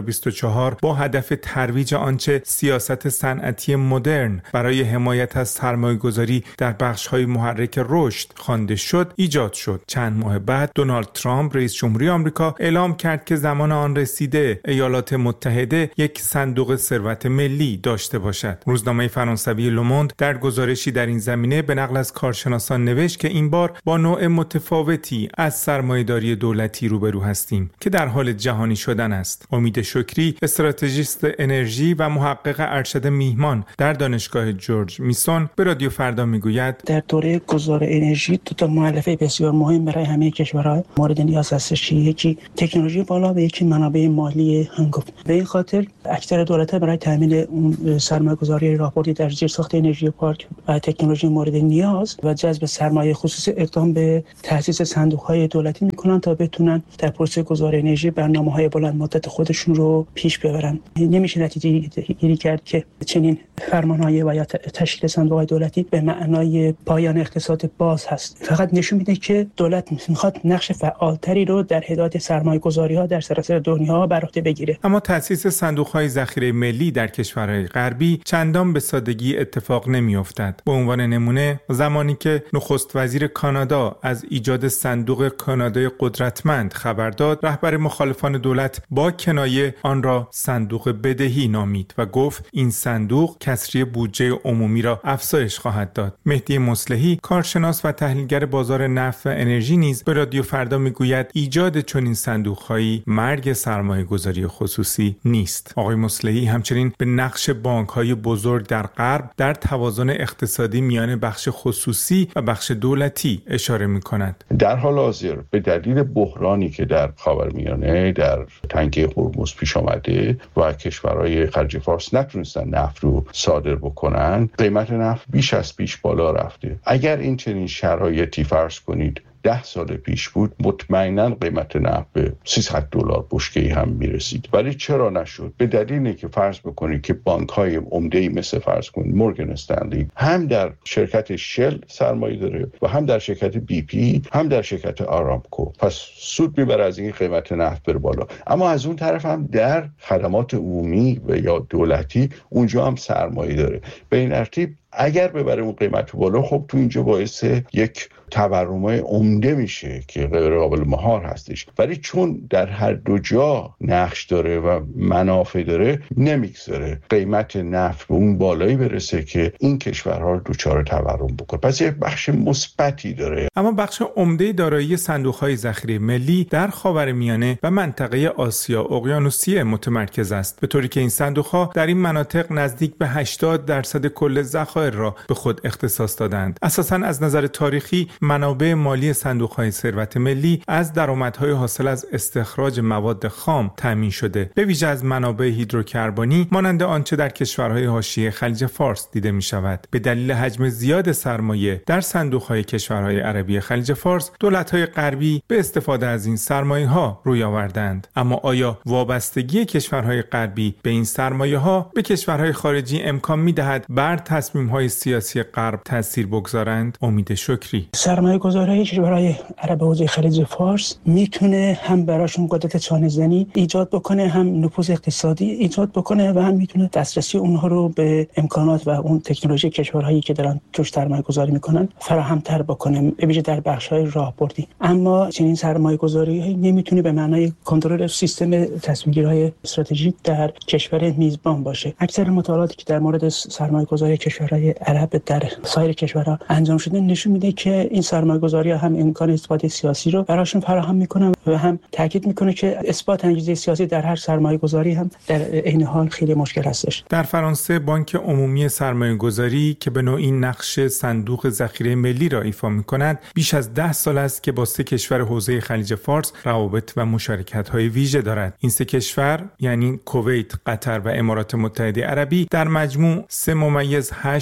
2024 با هدف ترویج آنچه سیاست صنعتی مدرن برای حمایت از سرمایه‌گذاری در بخش‌های محرک رشد خوانده شد ایجاد شد. چند ماه بعد دونالد ترامپ رئیس جمهوری آمریکا اعلام کرد که زمان آن رسیده ایالات متحده یک صندوق ثروت ملی داشته باشد. روزنامه فرانسوی لوموند در گزارشی در این زمینه به نقل از کارشناسان نوشت که این بار با نوع متفاوتی از سرمایه‌داری دولتی روبرو هستیم که در حال جهانی شدن است. امید شکری، استراتژیست انرژی و محقق ارشد میهمان در دانشگاه جورج میسون به رادیو فردا میگوید در دوره گذار انرژی دو تا مؤلفه بسیار مهم برای همه کشورها مورد نیاز هستش. یکی تکنولوژی بالا و یکی منابع مالی هنگفت. به این خاطر اکثر دولت‌ها برای تامین اون سرمایه‌گذاری راهبردی در زیرساخت انرژی پارک و تکنولوژی مورد نیاز و جذب سرمایه خصوصی اقدام به تأسیس صندوق‌های دولتی می‌کنن تا بتونن در پروسه گذار انرژی برنامه‌های بلند مدت خودشون رو پیش ببرن. نمیشه نتیجه گیری کرد که چنین فرمان‌های و یا تشکیل صندوق‌های دولتی به معنای پایان اقتصاد باز هست. فقط نشون میده که دولت می‌خواد نقش فعالتری رو در هدایت سرمایه‌گذاری‌ها در سراسر دنیا بر عهده بگیره. اما تأسیس صندوق‌های ذخیره ملی در کشورهای غربی چندان به سادگی اتفاق نمی‌افتد. به عنوان نمونه زمانی که نخست وزیر کانادا از ایجاد صندوق کانادای قدرتمند خبر داد، رهبر مخالفان دولت با کنایه آن را صندوق بدهی نامید و گفت این صندوق کسری بودجه عمومی را افزایش خواهد داد. مهدی مصلحی، کارشناس و تحلیلگر بازار نفت و انرژی نیز به رادیو فردا میگوید ایجاد چنین صندوق‌هایی مرگ سرمایه‌گذاری خصوصی نیست. آقای مصلحی همچنین به نقش بانک‌های بزرگ در غرب در توازن اقتصادی میان بخش خصوصی و بخش دولتی اشاره می‌کند. در حال حاضر به دلیل بحرانی که در خاورمیانه در تنگه هرمز پیش آمده و کشورهای خلیج فارس نتونستن نفت رو صادر بکنن، قیمت نفت بیش از پیش بالا رفته. اگر این چنین شرایطی فرض کنید 10 سال پیش بود، مطمئناً قیمت نفت به $300 بشکه‌ای هم میرسید. ولی چرا نشد؟ به دلیلی که فرض بکنید که بانک‌های عمده‌ای مثل فرض کنید مورگان استنلی هم در شرکت شل سرمایه داره و هم در شرکت بی پی، هم در شرکت آرامکو. پس سود میبره از این قیمت نفت بره بالا. اما از اون طرف هم در خدمات عمومی و یا دولتی اونجا هم سرمایه داره. به این ترتیب اگر ببره اون قیمت بالا، خب تو اینجا باعث یک تورم‌های عمده میشه که غیر قابل مهار هستش. ولی چون در هر دو جا نقش داره و منافع داره، نمیگذاره قیمت نفت به اون بالایی برسه که این کشورها رو دچار تورم بکنه. پس یک بخش مثبتی داره. اما بخش عمده دارایی صندوق‌های ذخیره ملی در خاورمیانه و منطقه آسیا اقیانوسیه متمرکز است، به طوری که این صندوق‌ها در این مناطق نزدیک به 80% کل ذخایر را به خود اختصاص دادند. اساساً از نظر تاریخی منابع مالی صندوق‌های ثروت ملی از درآمدهای حاصل از استخراج مواد خام تامین شده، به ویژه از منابع هیدروکربنی مانند آنچه در کشورهای حاشیه خلیج فارس دیده می‌شود. به دلیل حجم زیاد سرمایه در صندوق‌های کشورهای عربی خلیج فارس، دولت‌های غربی به استفاده از این سرمایه‌ها روی آوردند. اما آیا وابستگی کشورهای غربی به این سرمایه‌ها به کشورهای خارجی امکان می‌دهد بر تصمیم‌های سیاسی غرب تأثیر بگذارند؟ امید شکری، سرمایه‌گذاری کشورهای عرب حوزه خلیج فارس میتونه هم براشون قدرت چانه‌زنی ایجاد بکنه، هم نفوذ اقتصادی ایجاد بکنه و هم میتونه دسترسی اونها رو به امکانات و اون تکنولوژی کشورهایی که دارن توش سرمایه‌گذاری میکنن فراهم‌تر بکنه، به ویژه در بخش‌های راهبردی. اما چنین سرمایه‌گذاری‌هایی نمیتونه به معنای کنترل سیستم تصمیم‌گیری‌های استراتژیک در کشور میزبان باشه. اکثر مطالعاتی که در مورد سرمایه‌گذاری کشورهای عرب در سایر کشورها انجام شده نشون میده که این سرمایه‌گذاری‌ها هم امکان اثبات سیاسی رو براشون فراهم میکنن و هم تاکید میکنه که اثبات انگیزه سیاسی در هر سرمایه‌گذاری هم در عین حال خیلی مشکل هستش. در فرانسه بانک عمومی سرمایه‌گذاری که به نوعی نقش صندوق ذخیره ملی را ایفا می‌کند، بیش از 10 سال است که با 3 کشور حوزه خلیج فارس روابط و مشارکت‌های ویژه دارد. این 3 کشور یعنی کویت، قطر و امارات متحده عربی در مجموع 3.8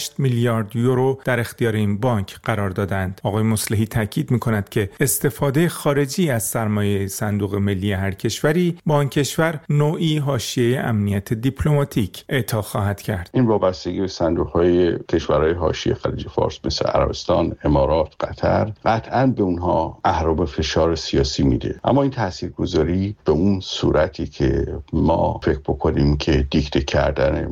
8 میلیارد یورو در اختیار این بانک قرار دادند. آقای مصلحی تاکید می‌کند که استفاده خارجی از سرمایه صندوق ملی هر کشوری با آن کشور نوعی حاشیه امنیت دیپلماتیک اعطا خواهد کرد. این وابستگی به صندوق‌های کشورهای حاشیه خلیج فارس مثل عربستان، امارات، قطر قطعاً به اونها اهرم فشار سیاسی میده، اما این تاثیرگذاری به اون صورتی که ما فکر بکنیم که دیکته کردن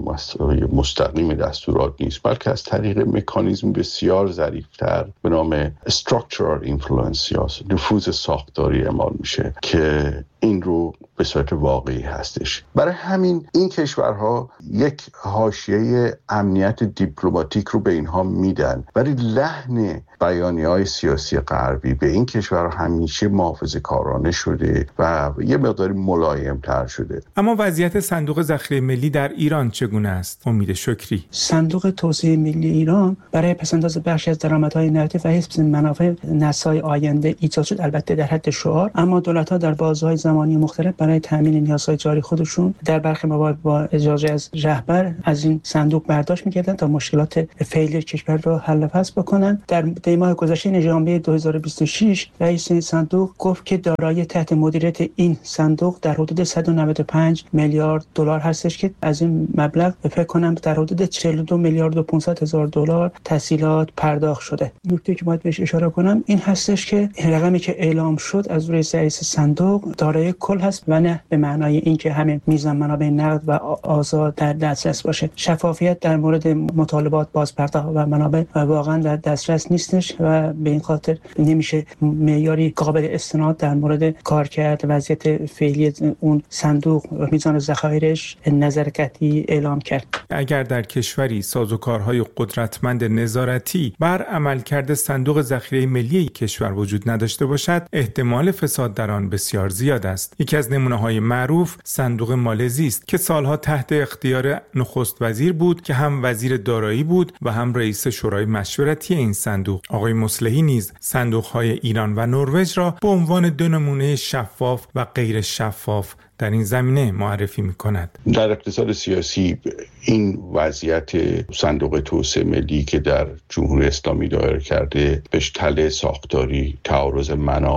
مستقیم دستورات نیست، بلکه از طریق مکانیزم بسیار ظریف‌تر به نام structural influence یا نفوذ ساختاری اعمال میشه که این رو به صورت واقعی هستش. برای همین این کشورها یک حاشیه امنیت دیپلماتیک رو به اینها میدن، ولی لحن بیانیه‌های سیاسی غربی به این کشورها همیشه محافظه‌کارانه شده و یه مقداری ملایم‌تر شده. اما وضعیت صندوق ذخیره ملی در ایران چگونه است؟ امید شکری. صندوق توسعه ملی ایران برای پس‌انداز بخشی از درآمدهای نقدی و حفظ منافع نسل‌های آینده ایجاد شد، البته در حد شعار، اما دولت‌ها در بازه‌های زمانی مختلف برای تامین نیازهای جاری خودشون در برخی موارد با اجازه از رهبر از این صندوق برداشت می‌کردن تا مشکلات فعلی کشور را حل و فصل بکنن. در ماه گذشته ژانویه 2026 رئیس این صندوق گفت که دارایی تحت مدیریت این صندوق در حدود 195 میلیارد دلار هستش که از این مبلغ فکر کنم در حدود 42 میلیارد و 500 هزار دلار تسهیلات پرداخت شده. نکته که باید بهش اشاره کنم این هستش که رقمی که اعلام شد از روی رئیس صندوق دارای کل هست و نه به معنای اینکه همین میزان منابع نقد و آزاد در دسترس باشه. شفافیت در مورد مطالبات بازپرداخت و منابع واقعا در دسترس نیستش و به این خاطر نمیشه معیاری قابل استناد در مورد کارکرد وضعیت فعلی اون صندوق و میزان ذخایرش نظر قطعی اعلام کرد. اگر در کشوری سازوکارهای قدرتمند نظارتی بر عملکرد صندوق ذخیره ملی کشور وجود نداشته باشد، احتمال فساد در آن بسیار زیاد است. یکی از نمونه‌های معروف صندوق مالزی است که سالها تحت اختیار نخست وزیر بود که هم وزیر دارایی بود و هم رئیس شورای مشورتی این صندوق. آقای مصلحی نیز صندوق‌های ایران و نروژ را به عنوان دو نمونه شفاف و غیر شفاف در این زمینه معرفی می‌کند. در اقتصاد سیاسی این وضعیت صندوق توسعه ملی که در جمهوری اسلامی دایر کرده بهش تله ساختاری، تعارض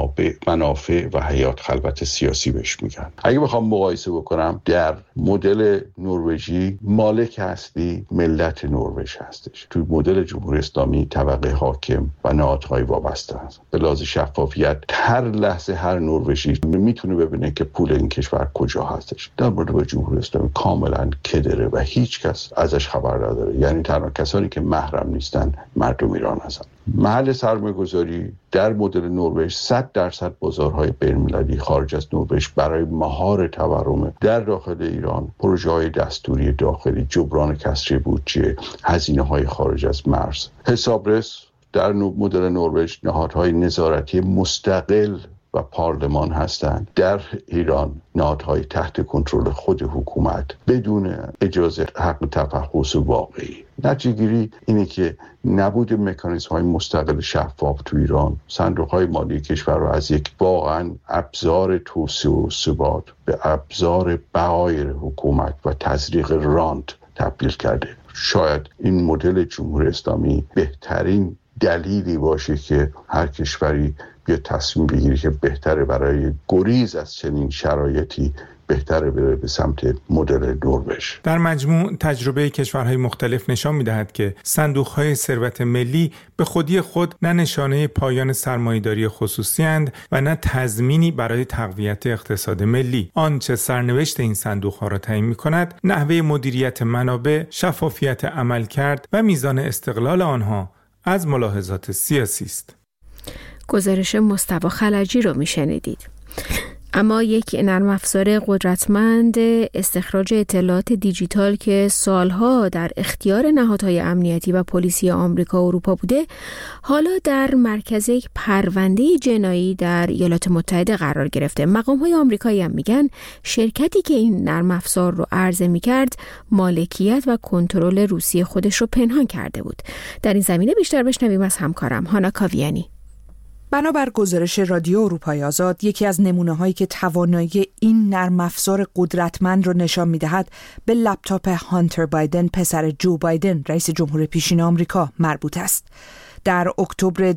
منافع و حیات خلوت سیاسی بهش میگن. اگه بخوام مقایسه بکنم، در مدل نروژی مالک اصلی ملت نروژ هستش. تو مدل جمهوری اسلامی طبقه حاکم و نهادهای وابسته است. به لحاظ شفافیت هر لحظه هر نروژی میتونه ببینه که پول این کشور کجا هستش. در مورد جمهوری اسلامی کاملا کدره و هیچ کس ازش خبر نداره. یعنی تنها کسانی که محرم نیستن مردم ایران هستن. محل سرمایه‌گذاری در مدل نروژ 100% بازارهای بین‌المللی خارج از نروژ برای مهار تورم در داخل ایران، پروژه‌های دستوری داخلی، جبران کسری بودجه، هزینه‌های خارج از مرز. حسابرس در مدل نروژ نهادهای نظارتی مستقل و پارلمان هستند. در ایران نهادهای تحت کنترل خود حکومت بدون اجازه حق تفحص واقعی. نتیجه‌گیری اینه که نبود مکانیزم‌های مستقل شفاف تو ایران صندوق‌های مالی کشور رو از یک واقعاً ابزار توسعه و ثبات به ابزار بقای حکومت و تزریق راند تبدیل کرده. شاید این مدل جمهوری اسلامی بهترین دلیلی باشه که هر کشوری یه تصمیم بگیری که بهتره برای گریز از چنین شرایطی بهتره بره به سمت مدل نروژ. در مجموع تجربه کشورهای مختلف نشان می‌دهد که صندوق‌های ثروت ملی به خودی خود نه نشانه پایان سرمایه‌داری خصوصی اند و نه تضمینی برای تقویت اقتصاد ملی. آنچه سرنوشت این صندوق‌ها را تعیین می‌کند، نحوه مدیریت منابع، شفافیت عملکرد و میزان استقلال آنها از ملاحظات سیاسی است. گزارش مصطفی خلجی رو میشنیدید. اما یک نرم افزار قدرتمند استخراج اطلاعات دیجیتال که سالها در اختیار نهادهای امنیتی و پلیسی آمریکا و اروپا بوده، حالا در مرکز یک پرونده جنایی در ایالات متحده قرار گرفته. مقام‌های آمریکایی هم میگن شرکتی که این نرم افزار رو عرضه میکرد مالکیت و کنترل روسی خودش رو پنهان کرده بود. در این زمینه بیشتر بشنویم از همکارم هانا کاویانی. بنابر گزارش رادیو اروپای آزاد، یکی از نمونه‌هایی که توانایی این نرم افزار قدرتمند را نشان می‌دهد به لپتاپ هانتر بایدن، پسر جو بایدن، رئیس جمهور پیشین آمریکا مربوط است. در اکتبر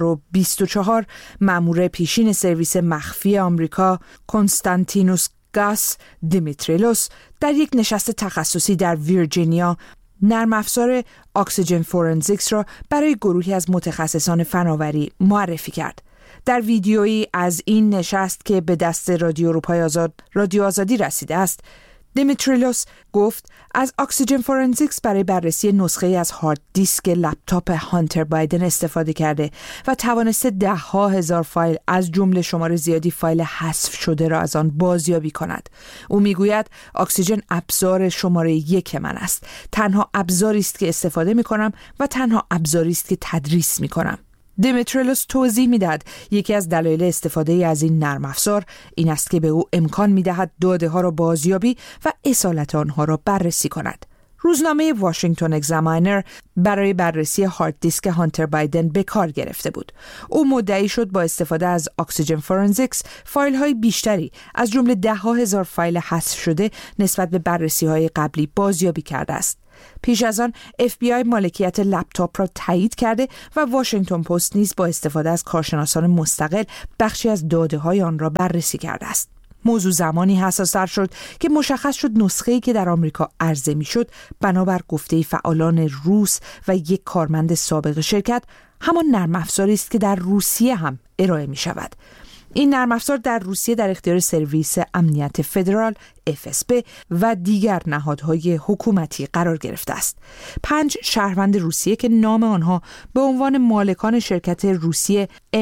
2024 مأمور پیشین سرویس مخفی آمریکا کنستانتینوس گاس دیمیتریلوس در یک نشست تخصصی در ویرجینیا نرم افزار اکسیژن فورنزیکس را برای گروهی از متخصصان فناوری معرفی کرد. در ویدیویی از این نشست که به دست رادیو اروپای آزاد، رادیو آزادی رسیده است، دیمیتریلوس گفت از اکسیژن فورنزیکس برای بررسی نسخه از هارد دیسک لپتاپ هانتر بایدن استفاده کرده و توانسته 10,000 فایل از جمله شمار زیادی فایل حذف شده را از آن بازیابی کند. او میگوید اکسیژن ابزار شماره 1 من است. تنها ابزاری است که استفاده می‌کنم و تنها ابزاری است که تدریس می‌کنم. دیمیتریلوس توضیح می‌دهد یکی از دلایل استفاده از این نرم افزار این است که به او امکان می‌دهد داده‌ها را بازیابی و اصالت آنها را بررسی کند. روزنامه واشنگتن اگزاماینر برای بررسی هارد دیسک هانتر بایدن به کار گرفته بود. او مدعی شد با استفاده از اکسیژن فورنزیکس فایل‌های بیشتری از جمله 10,000 فایل حذف شده نسبت به بررسی‌های قبلی بازیابی کرده است. پیش از آن FBI مالکیت لپتاپ را تایید کرده و واشنگتن پست نیز با استفاده از کارشناسان مستقل بخشی از داده‌های آن را بررسی کرده است. موضوع زمانی حساس‌تر شد که مشخص شد نسخه‌ای که در آمریکا عرضه می‌شد بنابر گفته فعالان روس و یک کارمند سابق شرکت همان نرم افزاری است که در روسیه هم ارائه می‌شود. این نرم افزار در روسیه در اختیار سرویس امنیت فدرال FSB و دیگر نهادهای حکومتی قرار گرفته است. 5 شهروند روسیه که نام آنها به عنوان مالکان شرکت روسی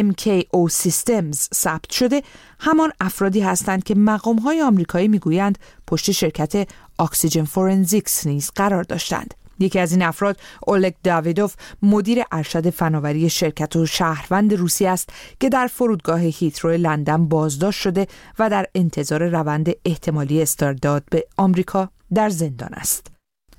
MKO Systems ثبت شده همان افرادی هستند که مقام‌های آمریکایی میگویند پشت شرکت اکسیژن فورنزیکس نیز قرار داشتند. یکی از این افراد اولگ داویدوف مدیر ارشد فناوری شرکت و شهروند روسی است که در فرودگاه هیترو لندن بازداشت شده و در انتظار روند احتمالی استرداد به آمریکا در زندان است.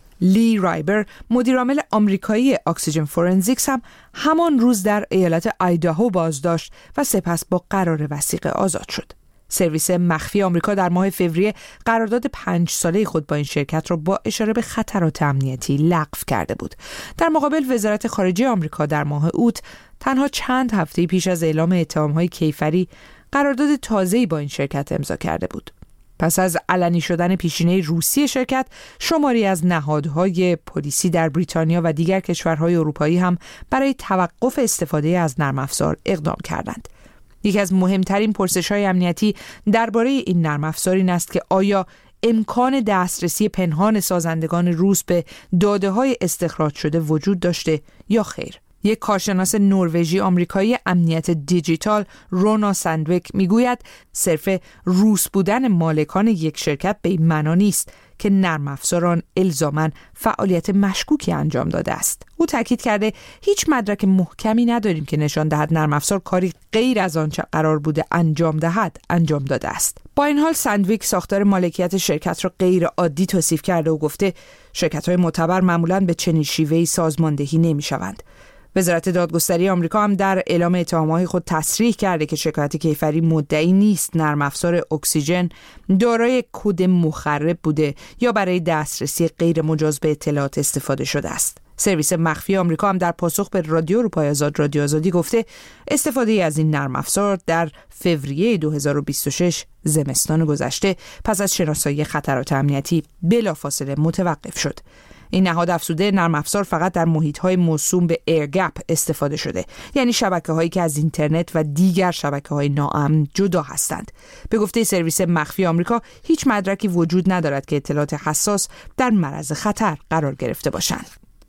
لی رایبر مدیرعامل آمریکایی اکسیژن فورنزیکس هم همان روز در ایالت آیداهو بازداشت و سپس با قرار وثیقه آزاد شد. سرویس مخفی آمریکا در ماه فوریه قرارداد 5 ساله خود با این شرکت را با اشاره به خطرات امنیتی لغو کرده بود. در مقابل وزارت خارجه آمریکا در ماه اوت تنها چند هفته پیش از اعلام اتهام‌های کیفری قرارداد تازه‌ای با این شرکت امضا کرده بود. پس از علنی شدن پیشینه روسی شرکت، شماری از نهادهای پلیسی در بریتانیا و دیگر کشورهای اروپایی هم برای توقف استفاده از نرم افزار اقدام کردند. یکی از مهمترین پرسش‌های امنیتی درباره این نرم افزار این است که آیا امکان دسترسی پنهان سازندگان روس به داده‌های استخراج شده وجود داشته یا خیر. یک کارشناس نروژی آمریکایی امنیت دیجیتال رونا سندویک میگوید صرف روس بودن مالکان یک شرکت به این معنا نیست که نرم افزاران الزاماً فعالیت مشکوکی انجام داده است. او تاکید کرده هیچ مدرک محکمی نداریم که نشان دهد نرم افزار کاری غیر از آنچه قرار بوده انجام دهد انجام داده است. با این حال سندویک ساختار مالکیت شرکت را غیر عادی توصیف کرده و گفته شرکت‌های معتبر معمولاً به چنین شیوهی سازماندهی نمی‌شوند. وزارت دادگستری آمریکا هم در اعلام اتهامات خود تصریح کرده که شرکت کیفری مدعی نیست نرم افزار اکسیژن دارای کد مخرب بوده یا برای دسترسی غیر مجاز به اطلاعات استفاده شده است. سرویس مخفی آمریکا هم در پاسخ به رادیو اروپای آزاد رادیو آزادی گفته استفاده از این نرم افزار در فوریه 2026 زمستان گذشته پس از شناسایی خطرات امنیتی بلافاصله متوقف شد. این نهاد افزوده نرم افزار فقط در محیط‌های موسوم به ایرگپ استفاده شده، یعنی شبکه‌هایی که از اینترنت و دیگر شبکه‌های ناامن جدا هستند. به گفته سرویس مخفی آمریکا هیچ مدرکی وجود ندارد که اطلاعات حساس در معرض خطر قرار گرفته باشند.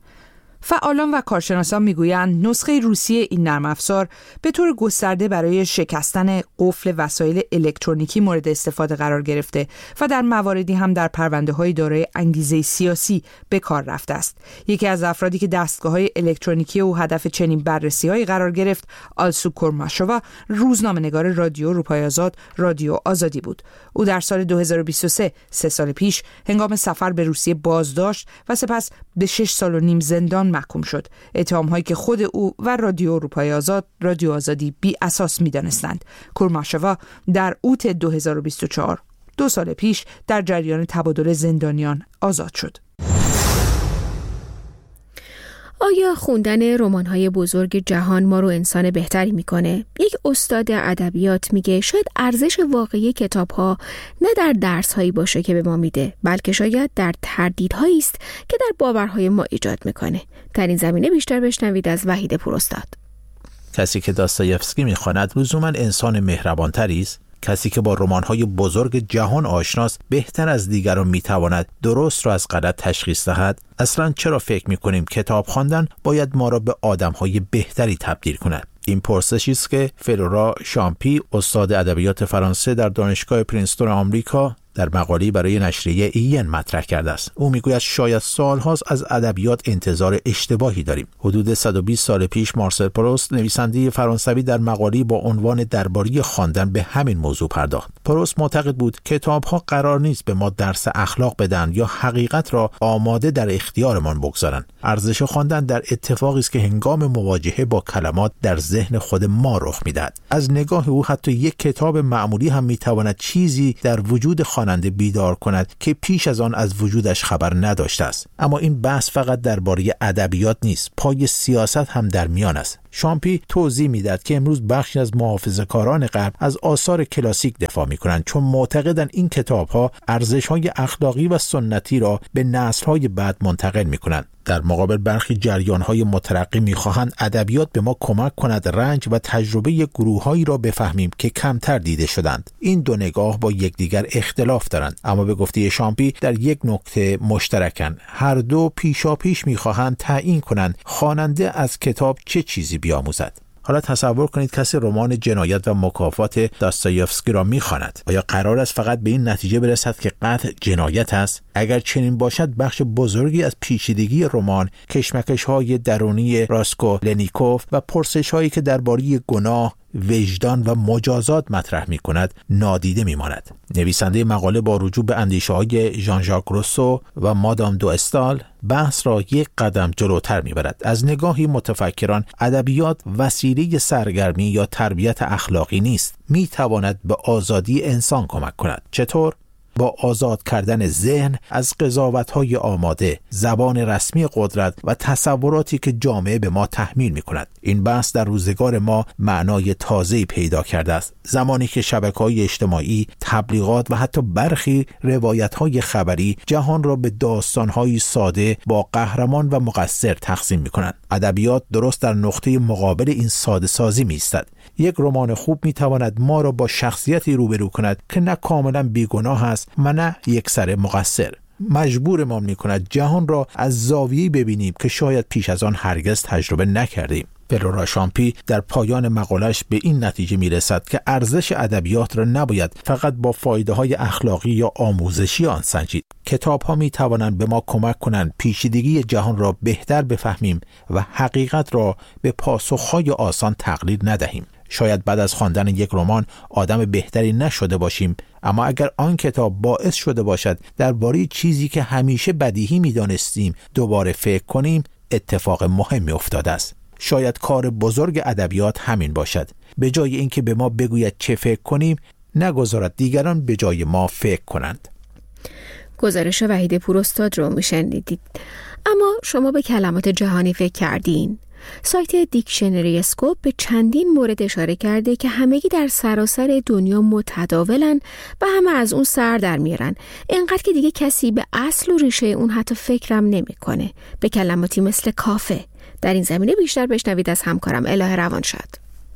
فعالان و کارشناسان میگویند نسخه روسی این نرم افزار به طور گسترده برای شکستن قفل وسایل الکترونیکی مورد استفاده قرار گرفته و در مواردی هم در پرونده‌های دارای انگیزه سیاسی به کار رفته است. یکی از افرادی که دستگاه‌های الکترونیکی او هدف چنین بررسی‌هایی قرار گرفت، آلسو کورماشووا، روزنامه‌نگار رادیو اروپای آزاد رادیو آزادی بود. او در سال 2023 3 سال پیش هنگام سفر به روسیه بازداشت و سپس به 6 سال و نیم زندان محکوم شد. اتهام‌هایی که خود او و رادیو اروپای آزاد رادیو آزادی بی اساس می‌دانستند. کورماشوا در اوت 2024 2 سال پیش در جریان تبادل زندانیان آزاد شد. آیا خوندن رمان‌های بزرگ جهان ما رو انسان بهتری میکنه؟ یک استاد ادبیات میگه شاید ارزش واقعی کتاب‌ها نه در درس‌هایی باشه که به ما میده، بلکه شاید در تردیدهایی است که در باورهای ما ایجاد میکنه. در این زمینه بیشتر بشنوید از وحید پوراستاد. کسی که داستایفسکی میخواند لزوماً انسان مهربان‌تری است. کسی که با رمان‌های بزرگ جهان آشناست بهتر از دیگران میتواند درست را از غلط تشخیص دهد. اصلاً چرا فکر میکنیم کتاب خواندن باید ما را به آدم‌های بهتری تبدیل کند؟ این پرسشی است که فلورا شامپی، استاد ادبیات فرانسه در دانشگاه پرینستون آمریکا، در مقاله‌ای برای نشریه این مطرح کرده است. او میگوید شاید سال‌هاست از ادبیات انتظار اشتباهی داریم. حدود 120 سال پیش مارسل پروست، نویسنده فرانسوی، در مقاله‌ای با عنوان درباره خواندن به همین موضوع پرداخت. پروست معتقد بود کتاب‌ها قرار نیست به ما درس اخلاق بدن یا حقیقت را آماده در اختیارمان بگذارند. ارزش خواندن در اتفاقی است که هنگام مواجهه با کلمات در ذهن خود ما رخ می‌دهد. از نگاه او حتی یک کتاب معمولی هم می‌تواند چیزی در وجود خواننده بیدار کند که پیش از آن از وجودش خبر نداشته است. اما این بحث فقط درباره ادبیات نیست، پای سیاست هم در میان است. شامپی توضیح میداد که امروز بخشی از محافظه‌کاران غرب از آثار کلاسیک دفاع میکنند چون معتقدند این کتاب‌ها ارزش‌های اخلاقی و سنتی را به نسل‌های بعد منتقل میکنند. در مقابل برخی جریان‌های مترقی می‌خواهند ادبیات به ما کمک کند رنج و تجربه گروه‌هایی را بفهمیم که کمتر دیده شدند. این دو نگاه با یکدیگر اختلاف دارند، اما به گفته شامپی در یک نکته مشترکند. هر دو پیشاپیش می‌خواهند تعیین کنند خواننده از کتاب چه چیزی بیاموزد. حالا تصور کنید کسی رمان جنایت و مکافات داستایفسکی را می‌خواند. آیا قرار است فقط به این نتیجه برسد که قتل جنایت است؟ اگر چنین باشد بخش بزرگی از پیچیدگی رمان، کشمکش‌های درونی راسکولنیکوف و پرسش‌هایی که درباره گناه، وجدان و مجازات مطرح می‌کند نادیده می‌ماند. نویسنده مقاله با رجوع به اندیشه‌های ژان ژاک روسو و مادام دو استال بحث را یک قدم جلوتر می‌برد. از نگاهی متفکران ادبیات وسیله سرگرمی یا تربیت اخلاقی نیست، می‌تواند به آزادی انسان کمک کند. چطور؟ با آزاد کردن ذهن از قضاوت‌های آماده، زبان رسمی قدرت و تصوراتی که جامعه به ما تحمیل می‌کند. این بحث در روزگار ما معنای تازه‌ای پیدا کرده است. زمانی که شبکه‌های اجتماعی، تبلیغات و حتی برخی روایت‌های خبری جهان را به داستان‌های ساده با قهرمان و مقصر تقسیم می‌کنند. ادبیات درست در نقطه مقابل این ساده‌سازی می‌ایستد. یک رمان خوب می‌تواند ما را با شخصیتی روبرو کند که نه کاملا بیگناه است و نه یکسره مقصر. مجبورمان می‌کند جهان را از زاویه‌ای ببینیم که شاید پیش از آن هرگز تجربه نکردیم. فلورا شامپی در پایان مقالش به این نتیجه می‌رسد که ارزش ادبیات را نباید فقط با فایده‌های اخلاقی یا آموزشی آن سنجید. کتاب‌ها می‌توانند به ما کمک کنند پیچیدگی جهان را بهتر بفهمیم و حقیقت را به پاسخ‌های آسان تقلید ندهیم. شاید بعد از خواندن یک رمان آدم بهتری نشده باشیم، اما اگر آن کتاب باعث شده باشد درباره چیزی که همیشه بدیهی می‌دانستیم دوباره فکر کنیم، اتفاق مهمی افتاده است. شاید کار بزرگ ادبیات همین باشد. به جای اینکه به ما بگوید چه فکر کنیم، نگذارد دیگران به جای ما فکر کنند. گزارش وحید پوراستاد رو میشنیدید. اما شما به کلمات جهانی فکر کردین؟ سایت دیکشنری اسکوپ به چندین مورد اشاره کرده که همگی در سراسر دنیا متداولن و همه از اون سر در میارن، اینقدر که دیگه کسی به اصل و ریشه اون حتی فکرم نمیکنه. به کلماتی مثل کافه. در این زمینه بیشتر بشنوید از همکارم الهه روانشاد.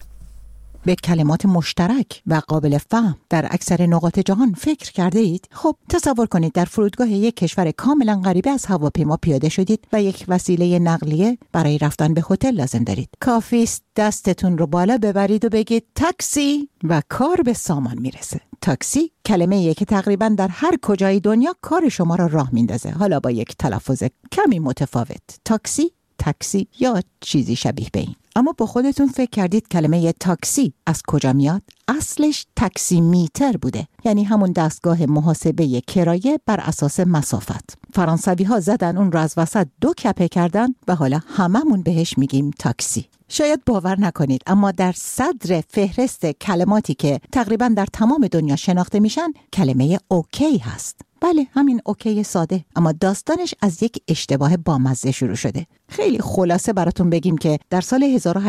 به کلمات مشترک و قابل فهم در اکثر نقاط جهان فکر کرده اید؟ خب تصور کنید در فرودگاه یک کشور کاملا غریبه از هواپیما پیاده شدید و یک وسیله نقلیه برای رفتن به هتل لازم دارید. کافی است دستتون رو بالا ببرید و بگید تاکسی و کار به سامان میرسه. تاکسی کلمه‌ایه که تقریبا در هر کجای دنیا کار شما را راه میندازه، حالا با یک تلفظ کمی متفاوت. تاکسی، تاکسی یا چیزی شبیه به این. اما با خودتون فکر کردید کلمه تاکسی از کجا میاد؟ اصلش تاکسی میتر بوده، یعنی همون دستگاه محاسبه کرایه بر اساس مسافت. فرانسوی ها زدن اون رو از وسط 2 کپه کردن و حالا هممون بهش میگیم تاکسی. شاید باور نکنید اما در صدر فهرست کلماتی که تقریبا در تمام دنیا شناخته میشن کلمه اوکی هست. بله، همین اوکی ساده، اما داستانش از یک اشتباه بامزه شروع شده. خیلی خلاصه براتون بگیم که در سال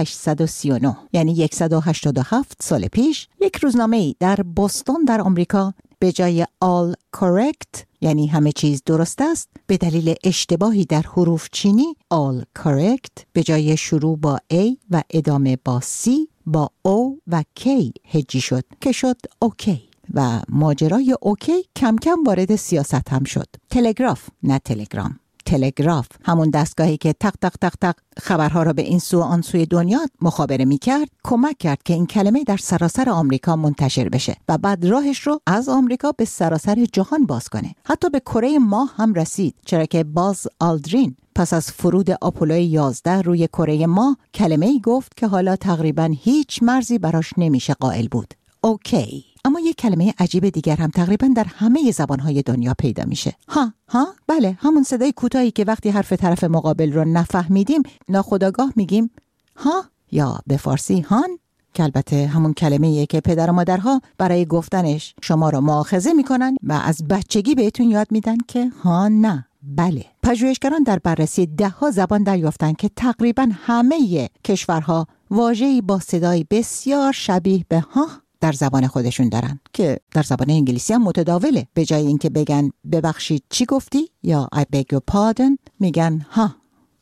1839 یعنی 187 سال پیش یک روزنامه‌ای در بوستون در آمریکا به جای all correct یعنی همه چیز درست است، به دلیل اشتباهی در حروف چینی all correct به جای شروع با A و ادامه با C با O و K هجی شد که شد اوکی. و ماجرای اوکی کم کم وارد سیاست هم شد. تلگراف نه تلگرام، تلگراف همون دستگاهی که تق تق تق تق خبرها را به این سو آن سوی دنیا مخابره می‌کرد، کمک کرد که این کلمه در سراسر آمریکا منتشر بشه و بعد راهش رو از آمریکا به سراسر جهان باز کنه. حتی به کره ماه هم رسید، چرا که باز آلدرین پس از فرود آپولو 11 روی کره ماه کلمه‌ای گفت که حالا تقریباً هیچ مرزی براش نمیشه قائل بود. اوکی. اما یک کلمه عجیب دیگر هم تقریبا در همه زبانهای دنیا پیدا میشه. ها بله، همون صدای کوتاهی که وقتی حرف طرف مقابل رو نفهمیدیم ناخودآگاه میگیم ها، یا به فارسی هان، که البته همون کلمه‌ایه که پدر و مادرها برای گفتنش شما رو مؤاخذه میکنن و از بچگی بهتون یاد میدن که ها نه بله. پژوهشگران در بررسی 10 زبان دریافتن که تقریبا همه کشورها واژه‌ای با صدای بسیار شبیه به ها در زبان خودشون دارن که در زبان انگلیسی هم متداوله. به جای اینکه بگن ببخشید چی گفتی یا I beg your pardon میگن ها.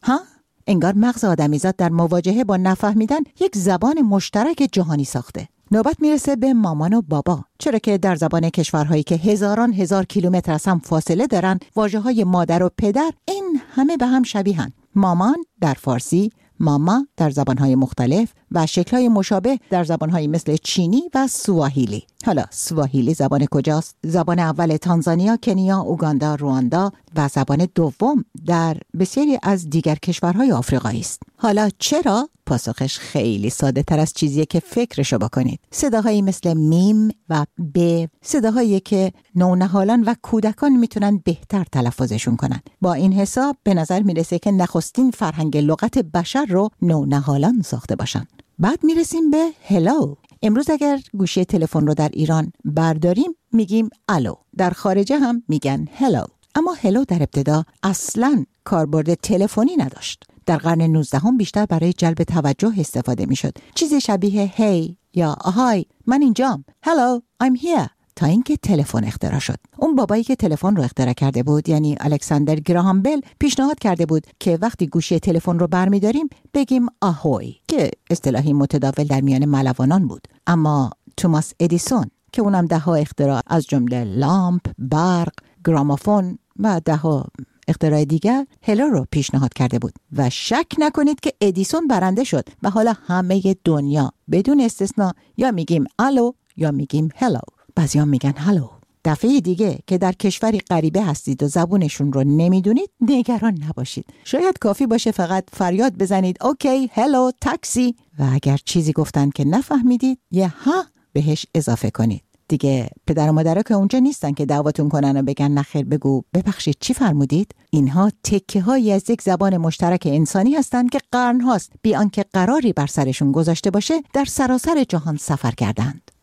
انگار مغز آدمیزاد در مواجهه با نفهمیدن یک زبان مشترک جهانی ساخته. نوبت میرسه به مامان و بابا، چرا که در زبان کشورهایی که هزاران هزار کیلومتر از هم فاصله دارن واژه‌های مادر و پدر این همه به هم شبیهن. مامان در فارسی، ماما در زبانهای مختلف و شکل‌های مشابه در زبان‌های مثل چینی و سواحیلی. حالا سواحیلی زبان کجاست؟ زبان اول تانزانیا، کنیا، اوگاندا، رواندا و زبان دوم در بسیاری از دیگر کشورهای آفریقایی است. حالا چرا؟ پاسخش خیلی ساده تر از چیزیه که فکرشو بکنید. صداهایی مثل میم و ب، صداهایی که نونهالان و کودکان میتونن بهتر تلفظشون کنن. با این حساب به نظر میرسه که نخستین فرهنگ لغت بشر رو نونهالان ساخته باشن. بعد میرسیم به هلو. امروز اگر گوشی تلفن رو در ایران برداریم میگیم الو. در خارجه هم میگن هلو. اما هلو در ابتدا اصلاً کاربرد تلفنی نداشت. در قرن 19 بیشتر برای جلب توجه استفاده میشد. چیزی شبیه هی یا آهای من اینجام، هلو I'm here، تا اینکه تلفن اختراع شد. اون بابایی که تلفن رو اختراع کرده بود یعنی الکساندر گراهام بل پیشنهاد کرده بود که وقتی گوشی تلفن رو برمی‌داریم بگیم آهوی، که اصطلاحی متداول در میان ملوانان بود. اما توماس ادیسون که اونم 10 اختراع از جمله لامپ، برق، گرامافون و 10 اختراع دیگر هلو رو پیشنهاد کرده بود و شک نکنید که ادیسون برنده شد و حالا همه دنیا بدون استثنا یا میگیم الو یا میگیم هلو. بعضی‌ها میگن هلو. دفعه دیگه که در کشوری غریبه هستید و زبونشون رو نمیدونید نگران نباشید. شاید کافی باشه فقط فریاد بزنید اوکی، هلو، تاکسی، و اگر چیزی گفتن که نفهمیدید یه ها بهش اضافه کنید. دیگه پدر و مادرها که اونجا نیستن که دعوتون کنن و بگن نخیر بگو ببخشید چی فرمودید. اینها تکه‌هایی از یک زبان مشترک انسانی هستند که قرن‌هاست بی آنکه قراری بر سرشون گذاشته باشه در سراسر جهان سفر کردند.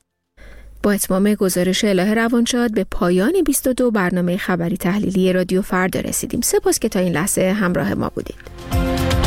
با اتمام گزارش الهه روانشاد به پایان 22 برنامه خبری تحلیلی رادیو فردا رسیدیم. سپاس که تا این لحظه همراه ما بودید.